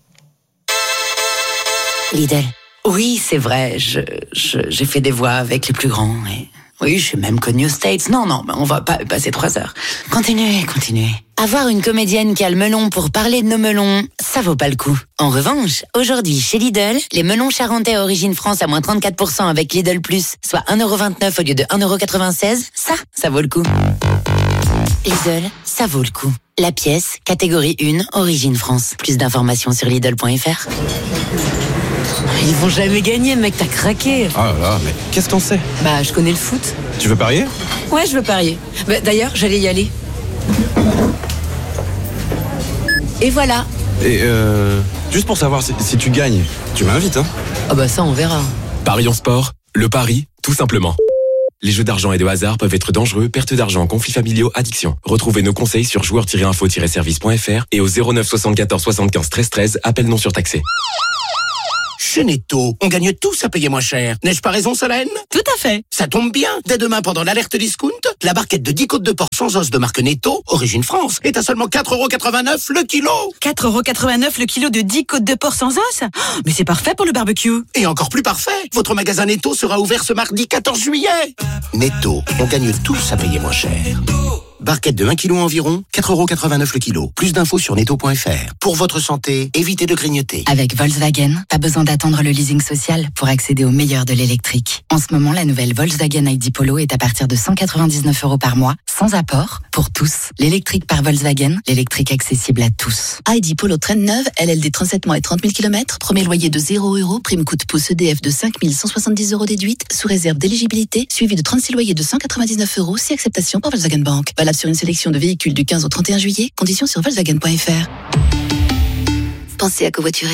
Lidl. Oui, c'est vrai, j'ai fait des voix avec les plus grands. Et... oui, je suis même connue aux States. Non, on va pas passer 3 heures. Continuez. Avoir une comédienne qui a le melon pour parler de nos melons, ça vaut pas le coup. En revanche, aujourd'hui, chez Lidl, les melons charentais à origine France à moins 34% avec Lidl Plus, soit 1,29€ au lieu de 1,96€, ça vaut le coup. Lidl, ça vaut le coup. La pièce, catégorie 1, origine France. Plus d'informations sur Lidl.fr. Ils vont jamais gagner, mec, t'as craqué. Ah là là, mais qu'est-ce qu'on sait? Bah, je connais le foot. Tu veux parier? Ouais, je veux parier. Bah, d'ailleurs, j'allais y aller. Et voilà. Et juste pour savoir si tu gagnes, tu m'invites, hein? Ah bah ça, on verra. Paris en sport, le pari, tout simplement. Les jeux d'argent et de hasard peuvent être dangereux, perte d'argent, conflits familiaux, addiction. Retrouvez nos conseils sur joueurs-info-service.fr et au 09 74 75 13 13, appel non surtaxé. Chez Netto, on gagne tous à payer moins cher. N'ai-je pas raison, Solène? Tout à fait. Ça tombe bien. Dès demain, pendant l'alerte discount, la barquette de 10 côtes de porc sans os de marque Netto, origine France, est à seulement 4,89€ le kilo. 4,89€ le kilo de 10 côtes de porc sans os? Mais c'est parfait pour le barbecue. Et encore plus parfait, votre magasin Netto sera ouvert ce mardi 14 juillet. Netto, on gagne tous à payer moins cher. Barquette de 1 kg environ, 4,89€ le kilo. Plus d'infos sur netto.fr. Pour votre santé, évitez de grignoter. Avec Volkswagen, pas besoin d'attendre le leasing social pour accéder au meilleur de l'électrique. En ce moment, la nouvelle Volkswagen ID Polo est à partir de 199€ par mois, sans apport, pour tous. L'électrique par Volkswagen, l'électrique accessible à tous. ID Polo traîne neuve, LLD 37 mois et 30 000 km, premier loyer de 0€, prime coup de pouce EDF de 5 170€ déduite, sous réserve d'éligibilité, suivi de 36 loyers de 199€, si acceptation par Volkswagen Bank. Valable sur une sélection de véhicules du 15 au 31 juillet, conditions sur Volkswagen.fr. Pensez à covoiturer.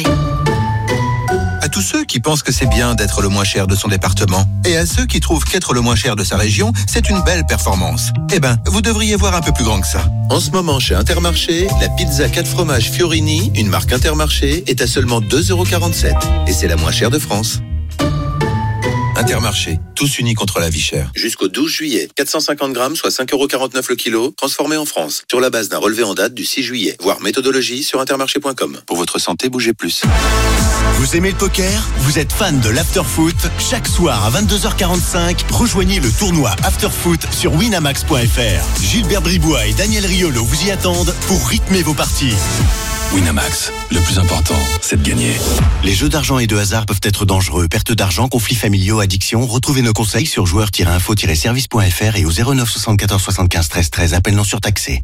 À tous ceux qui pensent que c'est bien d'être le moins cher de son département, et à ceux qui trouvent qu'être le moins cher de sa région, c'est une belle performance. Eh ben, vous devriez voir un peu plus grand que ça. En ce moment, chez Intermarché, la pizza 4 fromages Fiorini, une marque Intermarché, est à seulement 2,47€. Et c'est la moins chère de France. Intermarché, tous unis contre la vie chère. Jusqu'au 12 juillet, 450 grammes, soit 5,49€ le kilo, transformé en France, sur la base d'un relevé en date du 6 juillet. Voir méthodologie sur intermarché.com. Pour votre santé, bougez plus. Vous aimez le poker? Vous êtes fan de l'afterfoot? Chaque soir à 22h45, rejoignez le tournoi Afterfoot sur winamax.fr. Gilbert Bribois et Daniel Riolo vous y attendent pour rythmer vos parties. Winamax, le plus important, c'est de gagner. Les jeux d'argent et de hasard peuvent être dangereux. Perte d'argent, conflits familiaux, addiction. Retrouvez nos conseils sur joueurs-info-service.fr et au 09 74 75 13 13. Appel non surtaxé.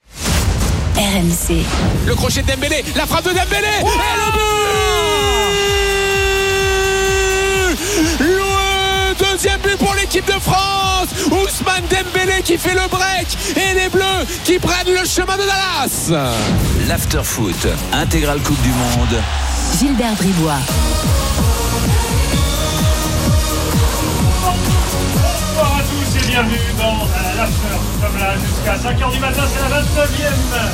RMC. Le crochet de Dembélé, la frappe de Dembélé, et le but. Le deuxième but pour l'équipe de France. Ousmane Dembélé qui fait le break et les Bleus qui prennent le chemin de Dallas. L'Afterfoot, intégrale Coupe du Monde. Gilbert Bribois. Bonsoir à tous et bienvenue dans l'After. Comme là, jusqu'à 5h du matin, c'est la 29e.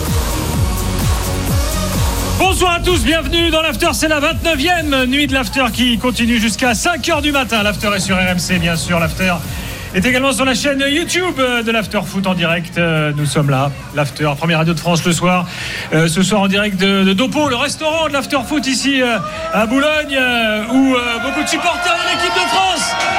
Bonsoir à tous, bienvenue dans l'After, c'est la 29e nuit de l'After qui continue jusqu'à 5h du matin. L'After est sur RMC, bien sûr, l'After est également sur la chaîne YouTube de l'After Foot en direct. Nous sommes là, l'After, première radio de France le soir. Ce soir en direct de Dopo, le restaurant de l'After Foot ici à Boulogne, où beaucoup de supporters de l'équipe de France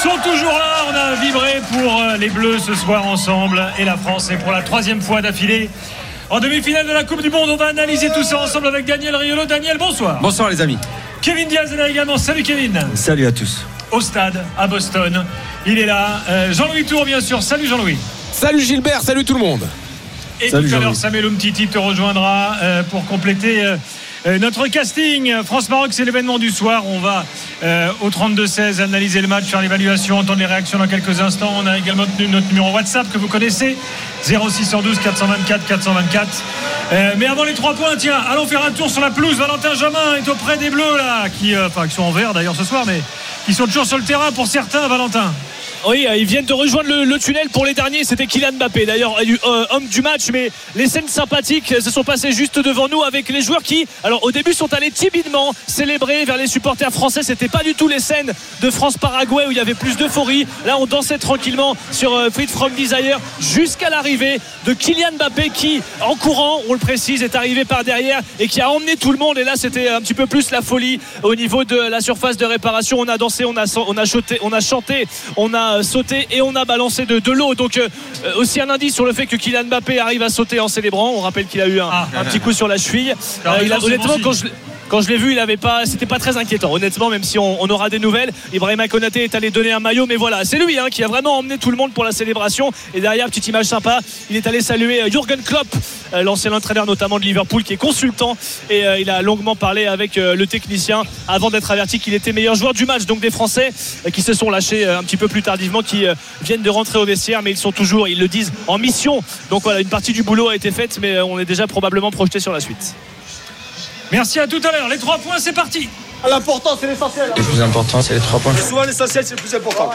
sont toujours là. On a vibré pour les Bleus ce soir ensemble. Et la France est pour la 3e fois d'affilée en demi-finale de la Coupe du Monde. On va analyser tout ça ensemble avec Daniel Riolo. Daniel, bonsoir. Bonsoir les amis. Kevin Diaz est là également. Salut Kevin. Salut à tous. Au stade à Boston, il est là. Jean-Louis Tour bien sûr. Salut Jean-Louis. Salut Gilbert, salut tout le monde. Et salut tout à l'heure Samuel Umtiti te rejoindra pour compléter notre casting. France-Maroc, c'est l'événement du soir. On va au 32-16 analyser le match, faire l'évaluation, entendre les réactions dans quelques instants. On a également notre numéro WhatsApp que vous connaissez, 0612 424 424. Mais avant les 3 points, tiens, allons faire un tour sur la pelouse. Valentin Jamin est auprès des Bleus là, qui sont en vert d'ailleurs ce soir, mais qui sont toujours sur le terrain pour certains. Valentin. Oui, ils viennent de rejoindre le tunnel. Pour les derniers, c'était Kylian Mbappé, d'ailleurs homme du match, mais les scènes sympathiques se sont passées juste devant nous avec les joueurs qui, alors au début, sont allés timidement célébrer vers les supporters français. C'était pas du tout les scènes de France-Paraguay où il y avait plus d'euphorie. Là, on dansait tranquillement sur Freed From Desire jusqu'à l'arrivée de Kylian Mbappé qui, en courant, on le précise, est arrivé par derrière et qui a emmené tout le monde. Et là, c'était un petit peu plus la folie au niveau de la surface de réparation. On a dansé, on a chanté, on a sauté et on a balancé de l'eau. Donc aussi un indice sur le fait que Kylian Mbappé arrive à sauter en célébrant. On rappelle qu'il a eu un petit coup sur la cheville. Honnêtement, quand je l'ai vu, c'était pas très inquiétant. Honnêtement, même si on aura des nouvelles, Ibrahima Konaté est allé donner un maillot, mais voilà, c'est lui qui a vraiment emmené tout le monde pour la célébration. Et derrière, petite image sympa, il est allé saluer Jürgen Klopp, l'ancien entraîneur notamment de Liverpool, qui est consultant, et il a longuement parlé avec le technicien avant d'être averti qu'il était meilleur joueur du match. Donc des Français qui se sont lâchés un petit peu plus tardivement, qui viennent de rentrer au vestiaire, mais ils sont toujours, ils le disent, en mission. Donc voilà, une partie du boulot a été faite, mais on est déjà probablement projeté sur la suite. Merci, à tout à l'heure. Les 3 points, c'est parti. L'important, c'est l'essentiel. Le plus important, c'est les 3 points. Souvent, l'essentiel, c'est le plus important.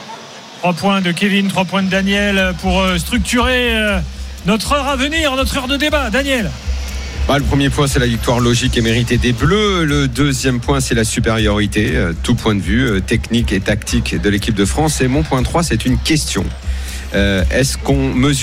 3 points de Kevin, 3 points de Daniel pour structurer notre heure à venir, notre heure de débat. Daniel. Le premier point, c'est la victoire logique et méritée des Bleus. Le deuxième point, c'est la supériorité, tout point de vue technique et tactique de l'équipe de France. Et mon point 3, c'est une question. Est-ce qu'on mesure